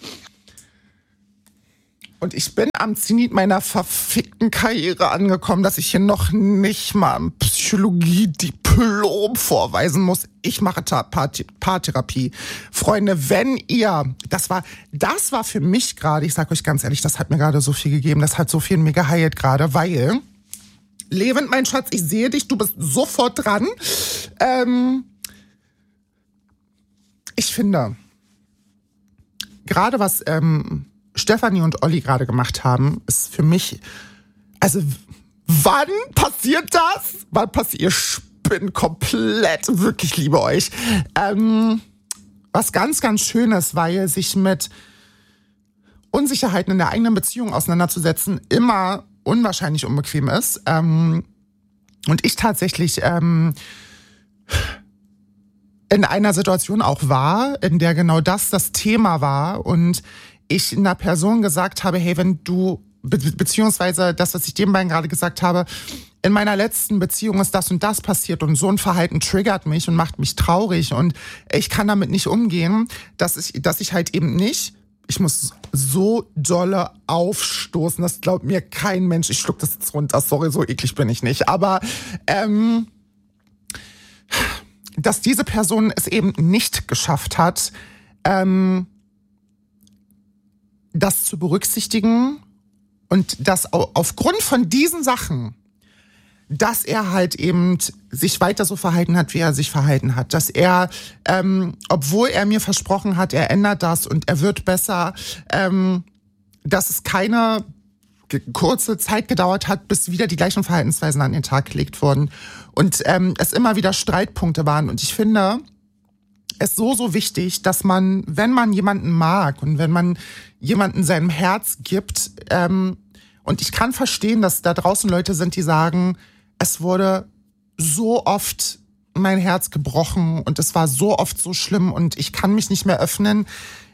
Und ich bin am Zenit meiner verfickten Karriere angekommen, dass ich hier noch nicht mal ein Psychologie-Diplom vorweisen muss. Ich mache Paartherapie. Freunde, wenn ihr, das war für mich gerade, ich sag euch ganz ehrlich, das hat mir gerade so viel gegeben, das hat so viel in mir geheilt gerade, weil, Levent, mein Schatz, ich sehe dich, du bist sofort dran. Ich finde, gerade was Stefanie und Olli gerade gemacht haben, ist für mich, also wann passiert das? Wann passiert, ihr spinnt komplett, wirklich liebe euch. Was ganz, ganz Schönes, weil sich mit Unsicherheiten in der eigenen Beziehung auseinanderzusetzen immer unwahrscheinlich unbequem ist. Und ich tatsächlich in einer Situation auch war, in der genau das Thema war und ich einer Person gesagt habe, hey, wenn du, beziehungsweise das, was ich dem beiden gerade gesagt habe, in meiner letzten Beziehung ist das und das passiert und so ein Verhalten triggert mich und macht mich traurig und ich kann damit nicht umgehen, dass ich halt eben nicht, ich muss so dolle aufstoßen, das glaubt mir kein Mensch, ich schluck das jetzt runter, sorry, so eklig bin ich nicht, aber dass diese Person es eben nicht geschafft hat, das zu berücksichtigen und dass aufgrund von diesen Sachen, dass er halt eben sich weiter so verhalten hat, wie er sich verhalten hat, dass er, obwohl er mir versprochen hat, er ändert das und er wird besser, dass es keine kurze Zeit gedauert hat, bis wieder die gleichen Verhaltensweisen an den Tag gelegt wurden und es immer wieder Streitpunkte waren und ich finde es so wichtig, dass man, wenn man jemanden mag und wenn man jemanden seinem Herz gibt, und ich kann verstehen, dass da draußen Leute sind, die sagen, es wurde so oft mein Herz gebrochen und es war so oft so schlimm und ich kann mich nicht mehr öffnen.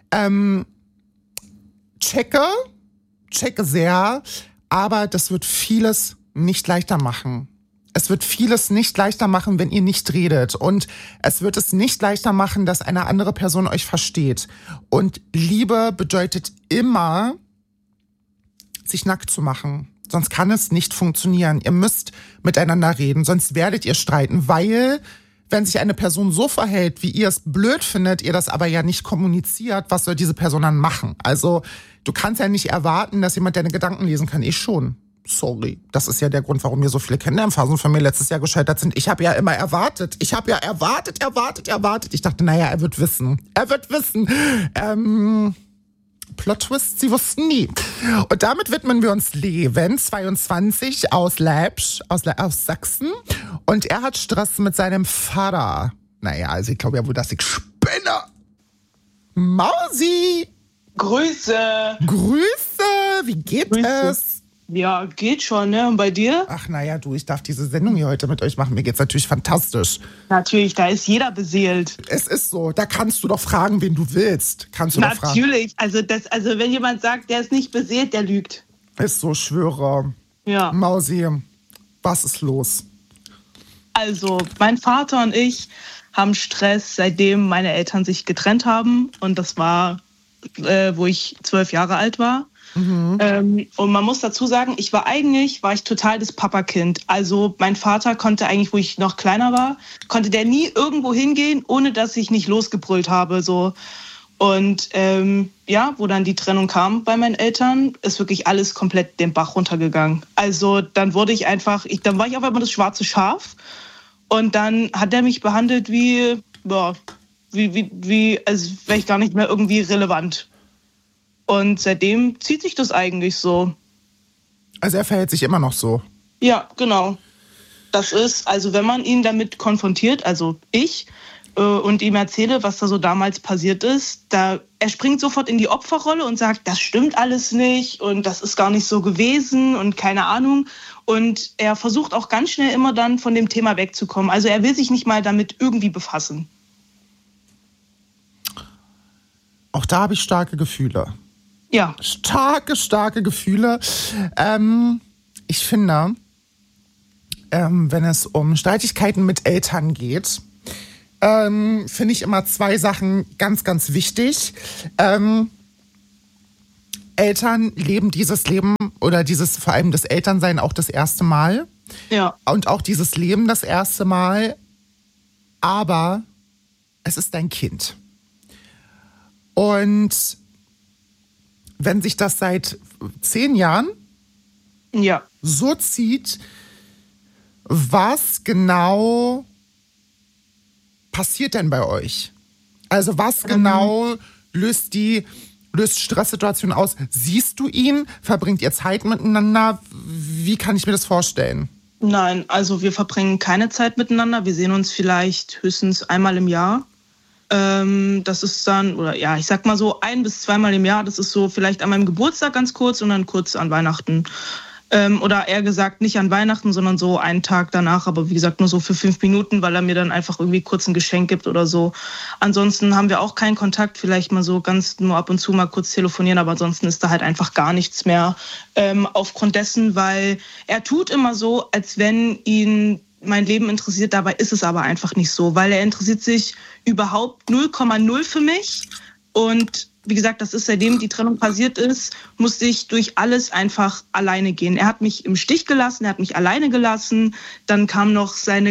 Checke sehr, aber das wird vieles nicht leichter machen. Es wird vieles nicht leichter machen, wenn ihr nicht redet. Und es wird es nicht leichter machen, dass eine andere Person euch versteht. Und Liebe bedeutet immer, sich nackt zu machen. Sonst kann es nicht funktionieren. Ihr müsst miteinander reden, sonst werdet ihr streiten. Weil, wenn sich eine Person so verhält, wie ihr es blöd findet, ihr das aber ja nicht kommuniziert, was soll diese Person dann machen? Also, du kannst ja nicht erwarten, dass jemand deine Gedanken lesen kann. Ich schon. Sorry, das ist ja der Grund, warum mir so viele Kennenlernphasen von mir letztes Jahr gescheitert sind. Ich habe ja immer erwartet. Ich dachte, naja, er wird wissen. Plot-Twist, sie wussten nie. Und damit widmen wir uns Leven, 22, aus Leipzig, aus Sachsen. Und er hat Stress mit seinem Vater. Naja, also ich glaube ja wohl, dass ich spinne. Mausi! Grüße, wie geht es? Ja, geht schon, ne? Und bei dir? Ach, naja, du, ich darf diese Sendung hier heute mit euch machen. Mir geht's natürlich fantastisch. Natürlich, da ist jeder beseelt. Es ist so, da kannst du doch fragen, wen du willst. Natürlich, also wenn jemand sagt, der ist nicht beseelt, der lügt. Ist so, schwöre. Ja. Mausi, was ist los? Also, mein Vater und ich haben Stress, seitdem meine Eltern sich getrennt haben. Und das war, wo ich 12 Jahre alt war. Und man muss dazu sagen, ich war total das Papakind. Also mein Vater konnte eigentlich, wo ich noch kleiner war, konnte der nie irgendwo hingehen, ohne dass ich nicht losgebrüllt habe. So. Und wo dann die Trennung kam bei meinen Eltern, ist wirklich alles komplett den Bach runtergegangen. Also dann war ich auf einmal das schwarze Schaf. Und dann hat er mich behandelt als wäre ich gar nicht mehr irgendwie relevant. Und seitdem zieht sich das eigentlich so. Also er verhält sich immer noch so? Ja, genau. Das ist, also wenn man ihn damit konfrontiert, also ich, und ihm erzähle, was da so damals passiert ist, er springt sofort in die Opferrolle und sagt, das stimmt alles nicht und das ist gar nicht so gewesen und keine Ahnung. Und er versucht auch ganz schnell immer dann von dem Thema wegzukommen. Also er will sich nicht mal damit irgendwie befassen. Auch da habe ich starke Gefühle. Ja. Starke Gefühle. Ich finde, wenn es um Streitigkeiten mit Eltern geht, finde ich immer zwei Sachen ganz, ganz wichtig. Eltern leben dieses Leben oder dieses vor allem das Elternsein auch das erste Mal. Ja. Und auch dieses Leben das erste Mal. Aber es ist dein Kind. Und wenn sich das seit 10 Jahren so zieht, was genau passiert denn bei euch? Also was genau löst Stresssituationen aus? Siehst du ihn? Verbringt ihr Zeit miteinander? Wie kann ich mir das vorstellen? Nein, also wir verbringen keine Zeit miteinander. Wir sehen uns vielleicht höchstens einmal im Jahr. Das ist dann, oder ja, ich sag mal so 1 bis 2 Mal im Jahr. Das ist so vielleicht an meinem Geburtstag ganz kurz und dann kurz an Weihnachten. Oder eher gesagt nicht an Weihnachten, sondern so einen Tag danach. Aber wie gesagt nur so für 5 Minuten, weil er mir dann einfach irgendwie kurz ein Geschenk gibt oder so. Ansonsten haben wir auch keinen Kontakt. Vielleicht mal so ganz nur ab und zu mal kurz telefonieren. Aber ansonsten ist da halt einfach gar nichts mehr aufgrund dessen, weil er tut immer so, als wenn ihn mein Leben interessiert, dabei ist es aber einfach nicht so, weil er interessiert sich überhaupt 0,0 für mich und wie gesagt, das ist seitdem die Trennung passiert ist, musste ich durch alles einfach alleine gehen. Er hat mich im Stich gelassen, er hat mich alleine gelassen, dann kam noch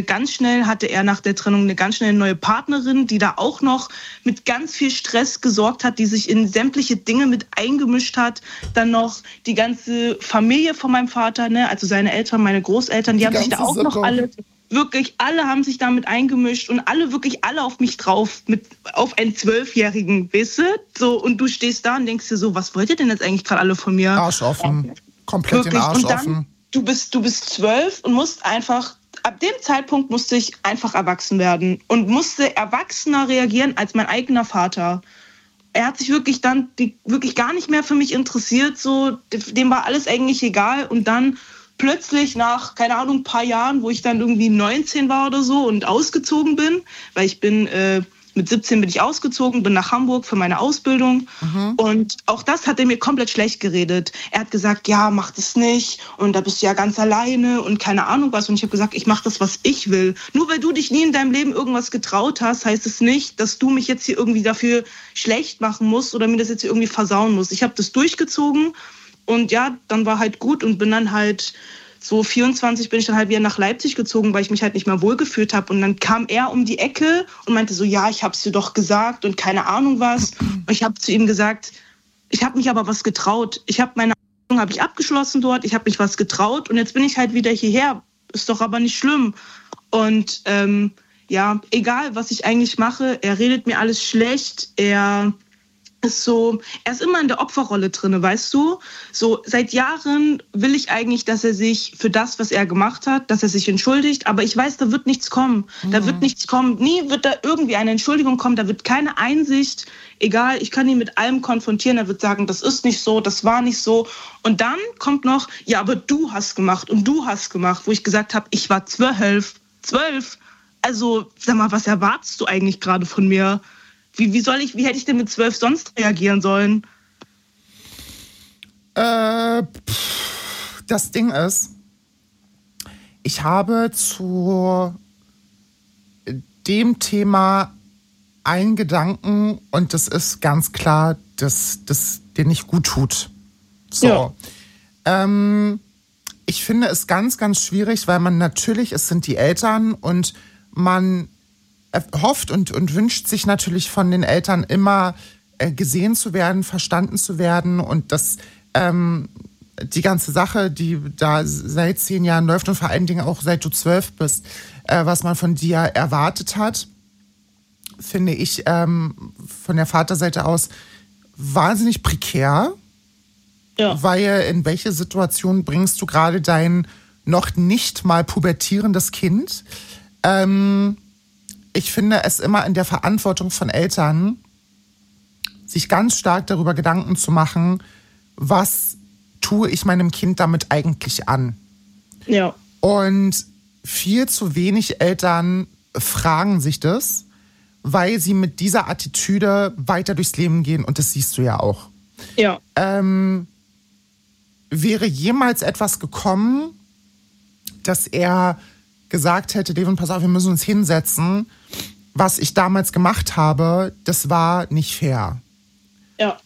hatte er nach der Trennung eine ganz schnell neue Partnerin, die da auch noch mit ganz viel Stress gesorgt hat, die sich in sämtliche Dinge mit eingemischt hat, dann noch die ganze Familie von meinem Vater, ne, also seine Eltern, meine Großeltern, die haben sich da auch noch alle haben sich damit eingemischt und wirklich alle auf mich drauf, auf einen 12-Jährigen, weißt du? So, und du stehst da und denkst dir so, was wollt ihr denn jetzt eigentlich gerade alle von mir? Arsch offen. Komplett den Arsch offen. Du bist 12 und musst einfach, ab dem Zeitpunkt musste ich einfach erwachsen werden und musste erwachsener reagieren als mein eigener Vater. Er hat sich wirklich dann wirklich gar nicht mehr für mich interessiert, so, dem war alles eigentlich egal und dann plötzlich nach, keine Ahnung, ein paar Jahren, wo ich dann irgendwie 19 war oder so und ausgezogen bin, weil ich bin, mit 17 bin ich ausgezogen, bin nach Hamburg für meine Ausbildung und auch das hat er mir komplett schlecht geredet. Er hat gesagt, ja, mach das nicht und da bist du ja ganz alleine und keine Ahnung was und ich habe gesagt, ich mache das, was ich will. Nur weil du dich nie in deinem Leben irgendwas getraut hast, heißt es nicht, dass du mich jetzt hier irgendwie dafür schlecht machen musst oder mir das jetzt hier irgendwie versauen musst. Ich habe das durchgezogen. Und ja, dann war halt gut und bin dann halt so 24 bin ich dann halt wieder nach Leipzig gezogen, weil ich mich halt nicht mehr wohlgefühlt habe. Und dann kam er um die Ecke und meinte so, ja, ich hab's dir doch gesagt und keine Ahnung was. Und ich habe zu ihm gesagt, ich habe mich aber was getraut. Meine Ausbildung habe ich abgeschlossen dort, ich habe mich was getraut und jetzt bin ich halt wieder hierher. Ist doch aber nicht schlimm. Und ja, egal was ich eigentlich mache, er redet mir alles schlecht, er ist immer in der Opferrolle drin, weißt du? So, seit Jahren will ich eigentlich, dass er sich für das, was er gemacht hat, dass er sich entschuldigt, aber ich weiß, da wird nichts kommen. Da wird nichts kommen. Nie wird da irgendwie eine Entschuldigung kommen, da wird keine Einsicht. Egal, ich kann ihn mit allem konfrontieren, er wird sagen, das ist nicht so, das war nicht so. Und dann kommt noch, ja, aber du hast gemacht und du hast gemacht, wo ich gesagt habe, ich war 12. Also, sag mal, was erwartest du eigentlich gerade von mir? Wie hätte ich denn mit 12 sonst reagieren sollen? Das Ding ist, ich habe zu dem Thema einen Gedanken und das ist ganz klar, dass das dir nicht gut tut. So. Ja. Ich finde es ganz, ganz schwierig, weil es sind die Eltern und man hofft und wünscht sich natürlich von den Eltern immer gesehen zu werden, verstanden zu werden und dass die ganze Sache, die da seit 10 Jahren läuft und vor allen Dingen auch seit du 12 bist, was man von dir erwartet hat, finde ich von der Vaterseite aus wahnsinnig prekär. Ja. Weil in welche Situation bringst du gerade dein noch nicht mal pubertierendes Kind? ich finde es immer in der Verantwortung von Eltern, sich ganz stark darüber Gedanken zu machen, was tue ich meinem Kind damit eigentlich an? Ja. Und viel zu wenig Eltern fragen sich das, weil sie mit dieser Attitüde weiter durchs Leben gehen und das siehst du ja auch. Ja. Wäre jemals etwas gekommen, dass er gesagt hätte, Devin, pass auf, wir müssen uns hinsetzen. Was ich damals gemacht habe, das war nicht fair. Ja.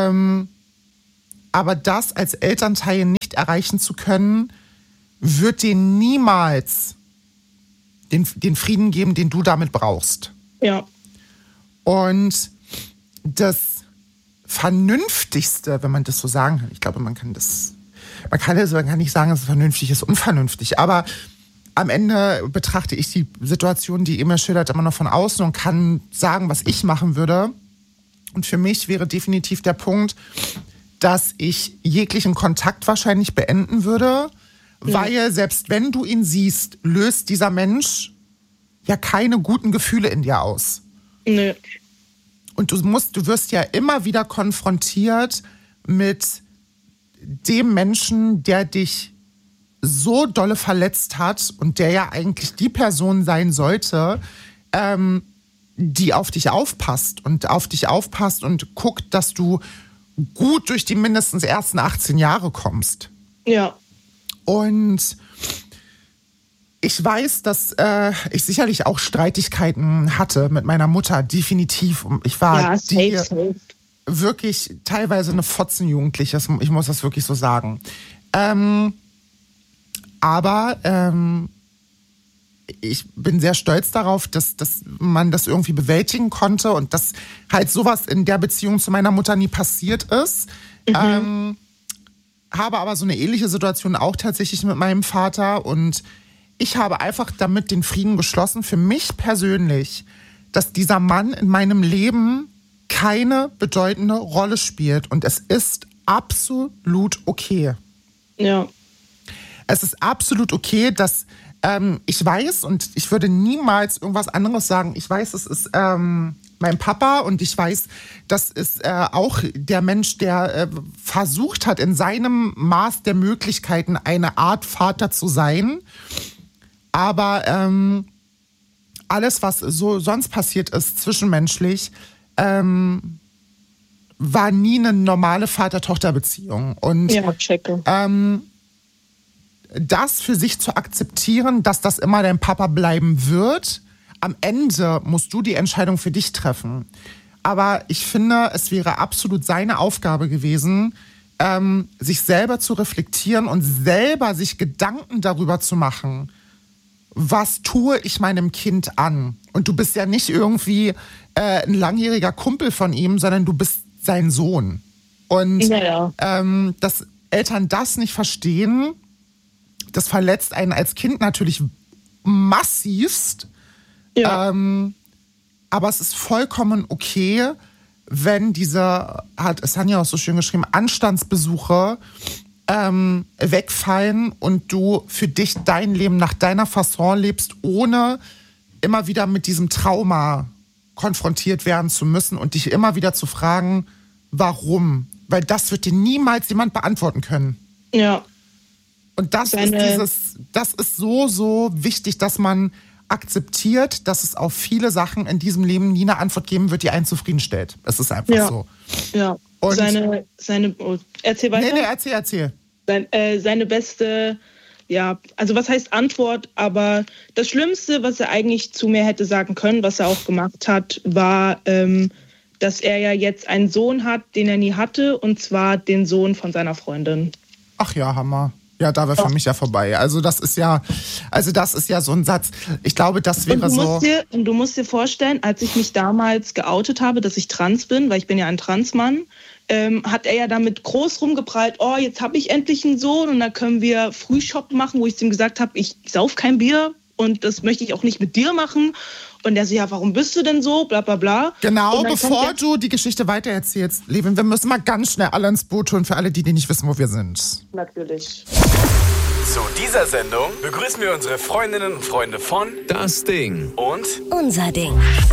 Aber das als Elternteil nicht erreichen zu können, wird dir niemals den Frieden geben, den du damit brauchst. Ja. Und das Vernünftigste, wenn man das so sagen kann, ich glaube, man kann nicht sagen, dass es vernünftig ist, unvernünftig, aber am Ende betrachte ich die Situation, die Emil schildert, immer noch von außen und kann sagen, was ich machen würde. Und für mich wäre definitiv der Punkt, dass ich jeglichen Kontakt wahrscheinlich beenden würde, weil selbst wenn du ihn siehst, löst dieser Mensch ja keine guten Gefühle in dir aus. Nee. Und du wirst ja immer wieder konfrontiert mit dem Menschen, der dich so dolle verletzt hat und der ja eigentlich die Person sein sollte, die auf dich aufpasst und guckt, dass du gut durch die mindestens ersten 18 Jahre kommst. Ja. Und ich weiß, dass ich sicherlich auch Streitigkeiten hatte mit meiner Mutter, definitiv. Ich war safe. Wirklich teilweise eine Fotzenjugendliche, ich muss das wirklich so sagen. Aber ich bin sehr stolz darauf, dass man das irgendwie bewältigen konnte und dass halt sowas in der Beziehung zu meiner Mutter nie passiert ist. Habe aber so eine ähnliche Situation auch tatsächlich mit meinem Vater und ich habe einfach damit den Frieden geschlossen, für mich persönlich, dass dieser Mann in meinem Leben keine bedeutende Rolle spielt und es ist absolut okay. Ja. Es ist absolut okay, dass ich weiß und ich würde niemals irgendwas anderes sagen. Ich weiß, es ist mein Papa und ich weiß, das ist auch der Mensch, der versucht hat, in seinem Maß der Möglichkeiten eine Art Vater zu sein. Aber alles, was so sonst passiert ist, zwischenmenschlich, war nie eine normale Vater-Tochter-Beziehung. Und ja, checke. Das für sich zu akzeptieren, dass das immer dein Papa bleiben wird, am Ende musst du die Entscheidung für dich treffen. Aber ich finde, es wäre absolut seine Aufgabe gewesen, sich selber zu reflektieren und selber sich Gedanken darüber zu machen, was tue ich meinem Kind an? Und du bist ja nicht irgendwie ein langjähriger Kumpel von ihm, sondern du bist sein Sohn. Und dass Eltern das nicht verstehen, das verletzt einen als Kind natürlich massivst. Ja. Aber es ist vollkommen okay, wenn diese, hat Sanja auch so schön geschrieben, Anstandsbesuche wegfallen und du für dich dein Leben nach deiner Fasson lebst, ohne immer wieder mit diesem Trauma konfrontiert werden zu müssen und dich immer wieder zu fragen, warum? Weil das wird dir niemals jemand beantworten können. Ja. Und das ist so wichtig, dass man akzeptiert, dass es auf viele Sachen in diesem Leben nie eine Antwort geben wird, die einen zufriedenstellt. Es ist einfach so. Ja. Und erzähl weiter. Nee, erzähl. Seine beste, also was heißt Antwort, aber das Schlimmste, was er eigentlich zu mir hätte sagen können, was er auch gemacht hat, war, dass er ja jetzt einen Sohn hat, den er nie hatte, und zwar den Sohn von seiner Freundin. Ach ja, Hammer. Ja, da wäre für mich ja vorbei. Also das ist ja so ein Satz. Ich glaube, das wäre so. Und du musst dir vorstellen, als ich mich damals geoutet habe, dass ich trans bin, weil ich bin ja ein Transmann, hat er ja damit groß rumgeprallt, oh, jetzt habe ich endlich einen Sohn und da können wir Frühshoppen machen, wo ich ihm gesagt habe, ich sauf kein Bier und das möchte ich auch nicht mit dir machen. Und er so, ja, warum bist du denn so, bla bla bla. Genau, bevor du die Geschichte weitererzählst, Levin, wir müssen mal ganz schnell alle ins Boot holen, für alle, die nicht wissen, wo wir sind. Natürlich. Zu dieser Sendung begrüßen wir unsere Freundinnen und Freunde von Das Ding und Unser Ding.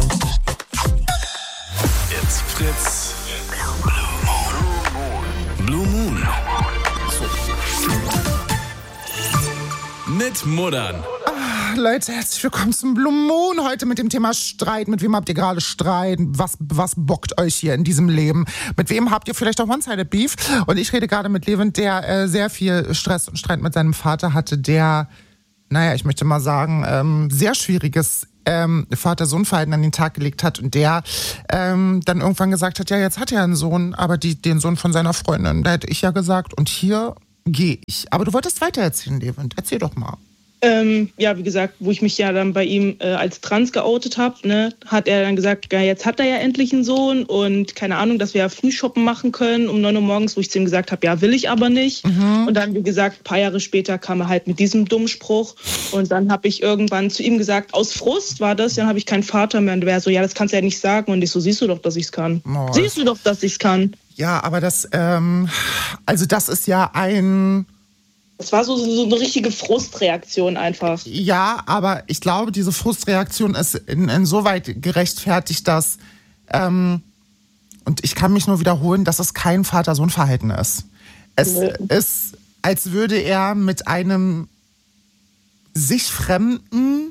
It's Fritz. Blue Moon. Mit Muddern. Leute, herzlich willkommen zum Blue Moon. Heute mit dem Thema Streit. Mit wem habt ihr gerade Streit? Was bockt euch hier in diesem Leben? Mit wem habt ihr vielleicht auch One-Sided Beef? Und ich rede gerade mit Levent, der sehr viel Stress und Streit mit seinem Vater hatte, der, ich möchte mal sagen, sehr schwieriges Vater-Sohn-Verhalten an den Tag gelegt hat und der dann irgendwann gesagt hat, ja, jetzt hat er einen Sohn, aber den Sohn von seiner Freundin. Da hätte ich ja gesagt, und hier gehe ich. Aber du wolltest weitererzählen, Levent. Erzähl doch mal. Wie gesagt, wo ich mich ja dann bei ihm als trans geoutet habe, ne, hat er dann gesagt, ja, jetzt hat er ja endlich einen Sohn und keine Ahnung, dass wir ja Frühshoppen machen können um 9 Uhr morgens, wo ich zu ihm gesagt habe, ja, will ich aber nicht. Und dann, wie gesagt, ein paar Jahre später kam er halt mit diesem dummen Spruch und dann habe ich irgendwann zu ihm gesagt, aus Frust war das, dann habe ich keinen Vater mehr und der so, ja, das kannst du ja nicht sagen und ich so, siehst du doch, dass ich es kann. Oh. Siehst du doch, dass ich es kann. Ja, aber das ist ja ein... Es war so eine richtige Frustreaktion einfach. Ja, aber ich glaube, diese Frustreaktion ist insoweit gerechtfertigt, dass, und ich kann mich nur wiederholen, dass es kein Vater-Sohn-Verhalten ist. Es ist, als würde er mit einem sich Fremden,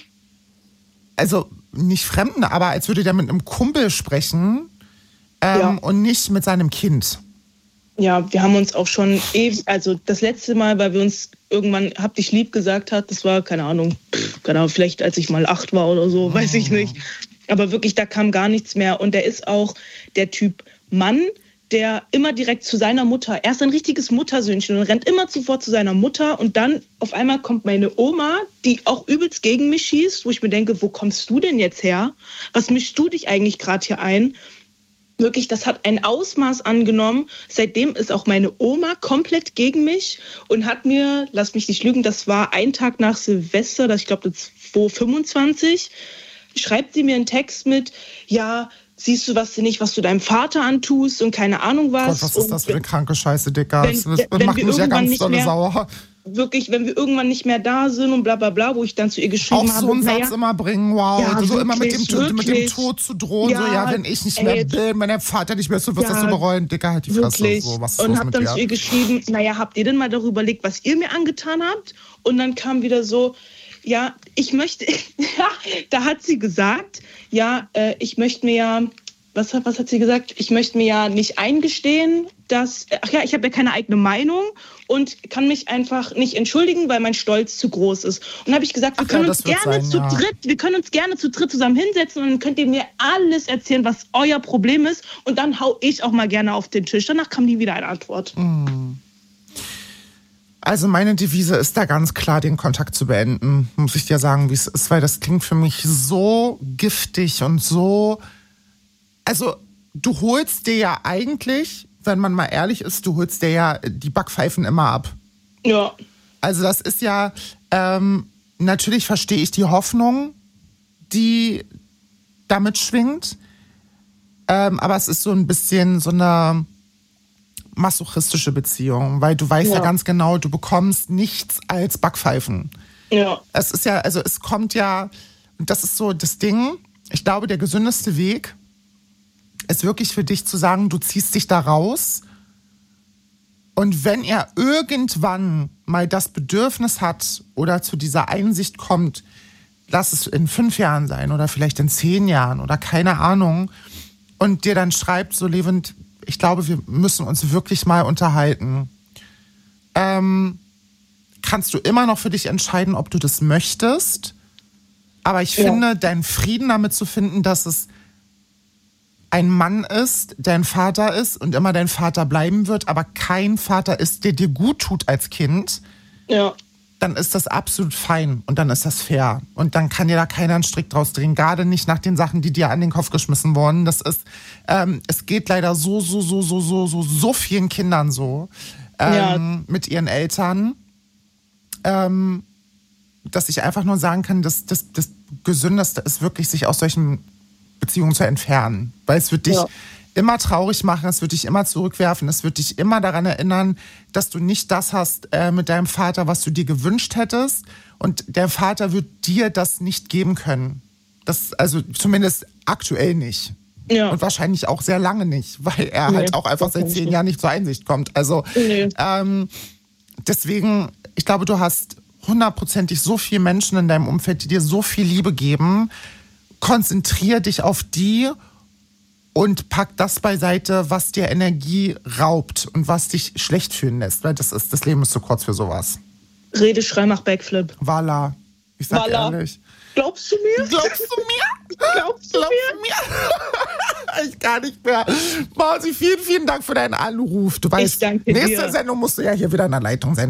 also nicht Fremden, aber als würde der mit einem Kumpel sprechen und nicht mit seinem Kind. Ja, wir haben uns auch schon ewig, also das letzte Mal, weil wir uns irgendwann hab dich lieb gesagt hat, das war, keine Ahnung, vielleicht als ich mal 8 war oder so, weiß ich nicht. Aber wirklich, da kam gar nichts mehr. Und er ist auch der Typ Mann, der immer direkt zu seiner Mutter, er ist ein richtiges Muttersöhnchen und rennt immer sofort zu seiner Mutter und dann auf einmal kommt meine Oma, die auch übelst gegen mich schießt, wo ich mir denke, wo kommst du denn jetzt her? Was mischst du dich eigentlich gerade hier ein? Wirklich, das hat ein Ausmaß angenommen. Seitdem ist auch meine Oma komplett gegen mich und hat mir, lass mich nicht lügen, das war ein Tag nach Silvester, ich glaube das 2025, schreibt sie mir einen Text mit, ja, siehst du was du deinem Vater antust und keine Ahnung was. Gott, was ist das für eine kranke Scheiße, Dicker? Das macht mich ja ganz dolle sauer. Wirklich, wenn wir irgendwann nicht mehr da sind und bla bla bla, wo ich dann zu ihr geschrieben habe. Auch so einen Satz immer bringen, wow. Ja, so wirklich, immer mit dem Tod zu drohen. Ja, wenn ich nicht mehr bin, wenn der Vater nicht mehr ist, du wirst das so bereuen. Dicker, halt die Fresse. So, was ist und los hab mit dann dir? zu ihr geschrieben, habt ihr denn mal darüber überlegt, was ihr mir angetan habt? Und dann kam wieder so, ja, ich möchte, da hat sie gesagt, ich möchte mir ja, was hat sie gesagt? Ich möchte mir ja nicht eingestehen, dass, ich habe ja keine eigene Meinung und kann mich einfach nicht entschuldigen, weil mein Stolz zu groß ist. Und dann habe ich gesagt, wir können uns gerne zu dritt zusammen hinsetzen und dann könnt ihr mir alles erzählen, was euer Problem ist und dann hau ich auch mal gerne auf den Tisch. Danach kam nie wieder eine Antwort. Also meine Devise ist da ganz klar, den Kontakt zu beenden, muss ich dir sagen, wie es ist, weil das klingt für mich so giftig und so... Also, du holst dir ja eigentlich, wenn man mal ehrlich ist, du holst dir ja die Backpfeifen immer ab. Ja. Also, das ist ja, natürlich verstehe ich die Hoffnung, die damit schwingt, aber es ist so ein bisschen so eine masochistische Beziehung, weil du weißt ja ganz genau, du bekommst nichts als Backpfeifen. Ja. Es ist ja, also es kommt ja, und das ist so das Ding, ich glaube, der gesündeste Weg ist wirklich für dich zu sagen, du ziehst dich da raus und wenn er irgendwann mal das Bedürfnis hat oder zu dieser Einsicht kommt, lass es in 5 Jahren sein oder vielleicht in 10 Jahren oder keine Ahnung und dir dann schreibt, so Levent, ich glaube, wir müssen uns wirklich mal unterhalten. Kannst du immer noch für dich entscheiden, ob du das möchtest, aber ich finde, deinen Frieden damit zu finden, dass es ein Mann ist, dein Vater ist und immer dein Vater bleiben wird, aber kein Vater ist, der dir gut tut als Kind, dann ist das absolut fein und dann ist das fair. Und dann kann dir da keiner einen Strick draus drehen, gerade nicht nach den Sachen, die dir an den Kopf geschmissen wurden. Das ist, es geht leider so vielen Kindern so mit ihren Eltern, dass ich einfach nur sagen kann, dass das Gesündeste ist wirklich, sich aus solchen Beziehungen zu entfernen. Weil es wird dich immer traurig machen, es wird dich immer zurückwerfen, es wird dich immer daran erinnern, dass du nicht das hast mit deinem Vater, was du dir gewünscht hättest. Und der Vater wird dir das nicht geben können. Das, also zumindest aktuell nicht. Ja. Und wahrscheinlich auch sehr lange nicht, weil er halt auch einfach seit 10 Jahren nicht zur Einsicht kommt. Also deswegen, ich glaube, du hast 100%ig so viele Menschen in deinem Umfeld, die dir so viel Liebe geben. Konzentrier dich auf die und pack das beiseite, was dir Energie raubt und was dich schlecht fühlen lässt. Weil das Leben ist zu kurz für sowas. Rede, Schrei, mach Backflip. Voila. Ich sag ehrlich. Glaubst du mir? Glaubst du mir? Glaubst du mir? Ich gar nicht mehr. Mausi, vielen, vielen Dank für deinen Anruf. Du weißt, ich danke dir. Nächste Sendung musst du ja hier wieder in der Leitung sein.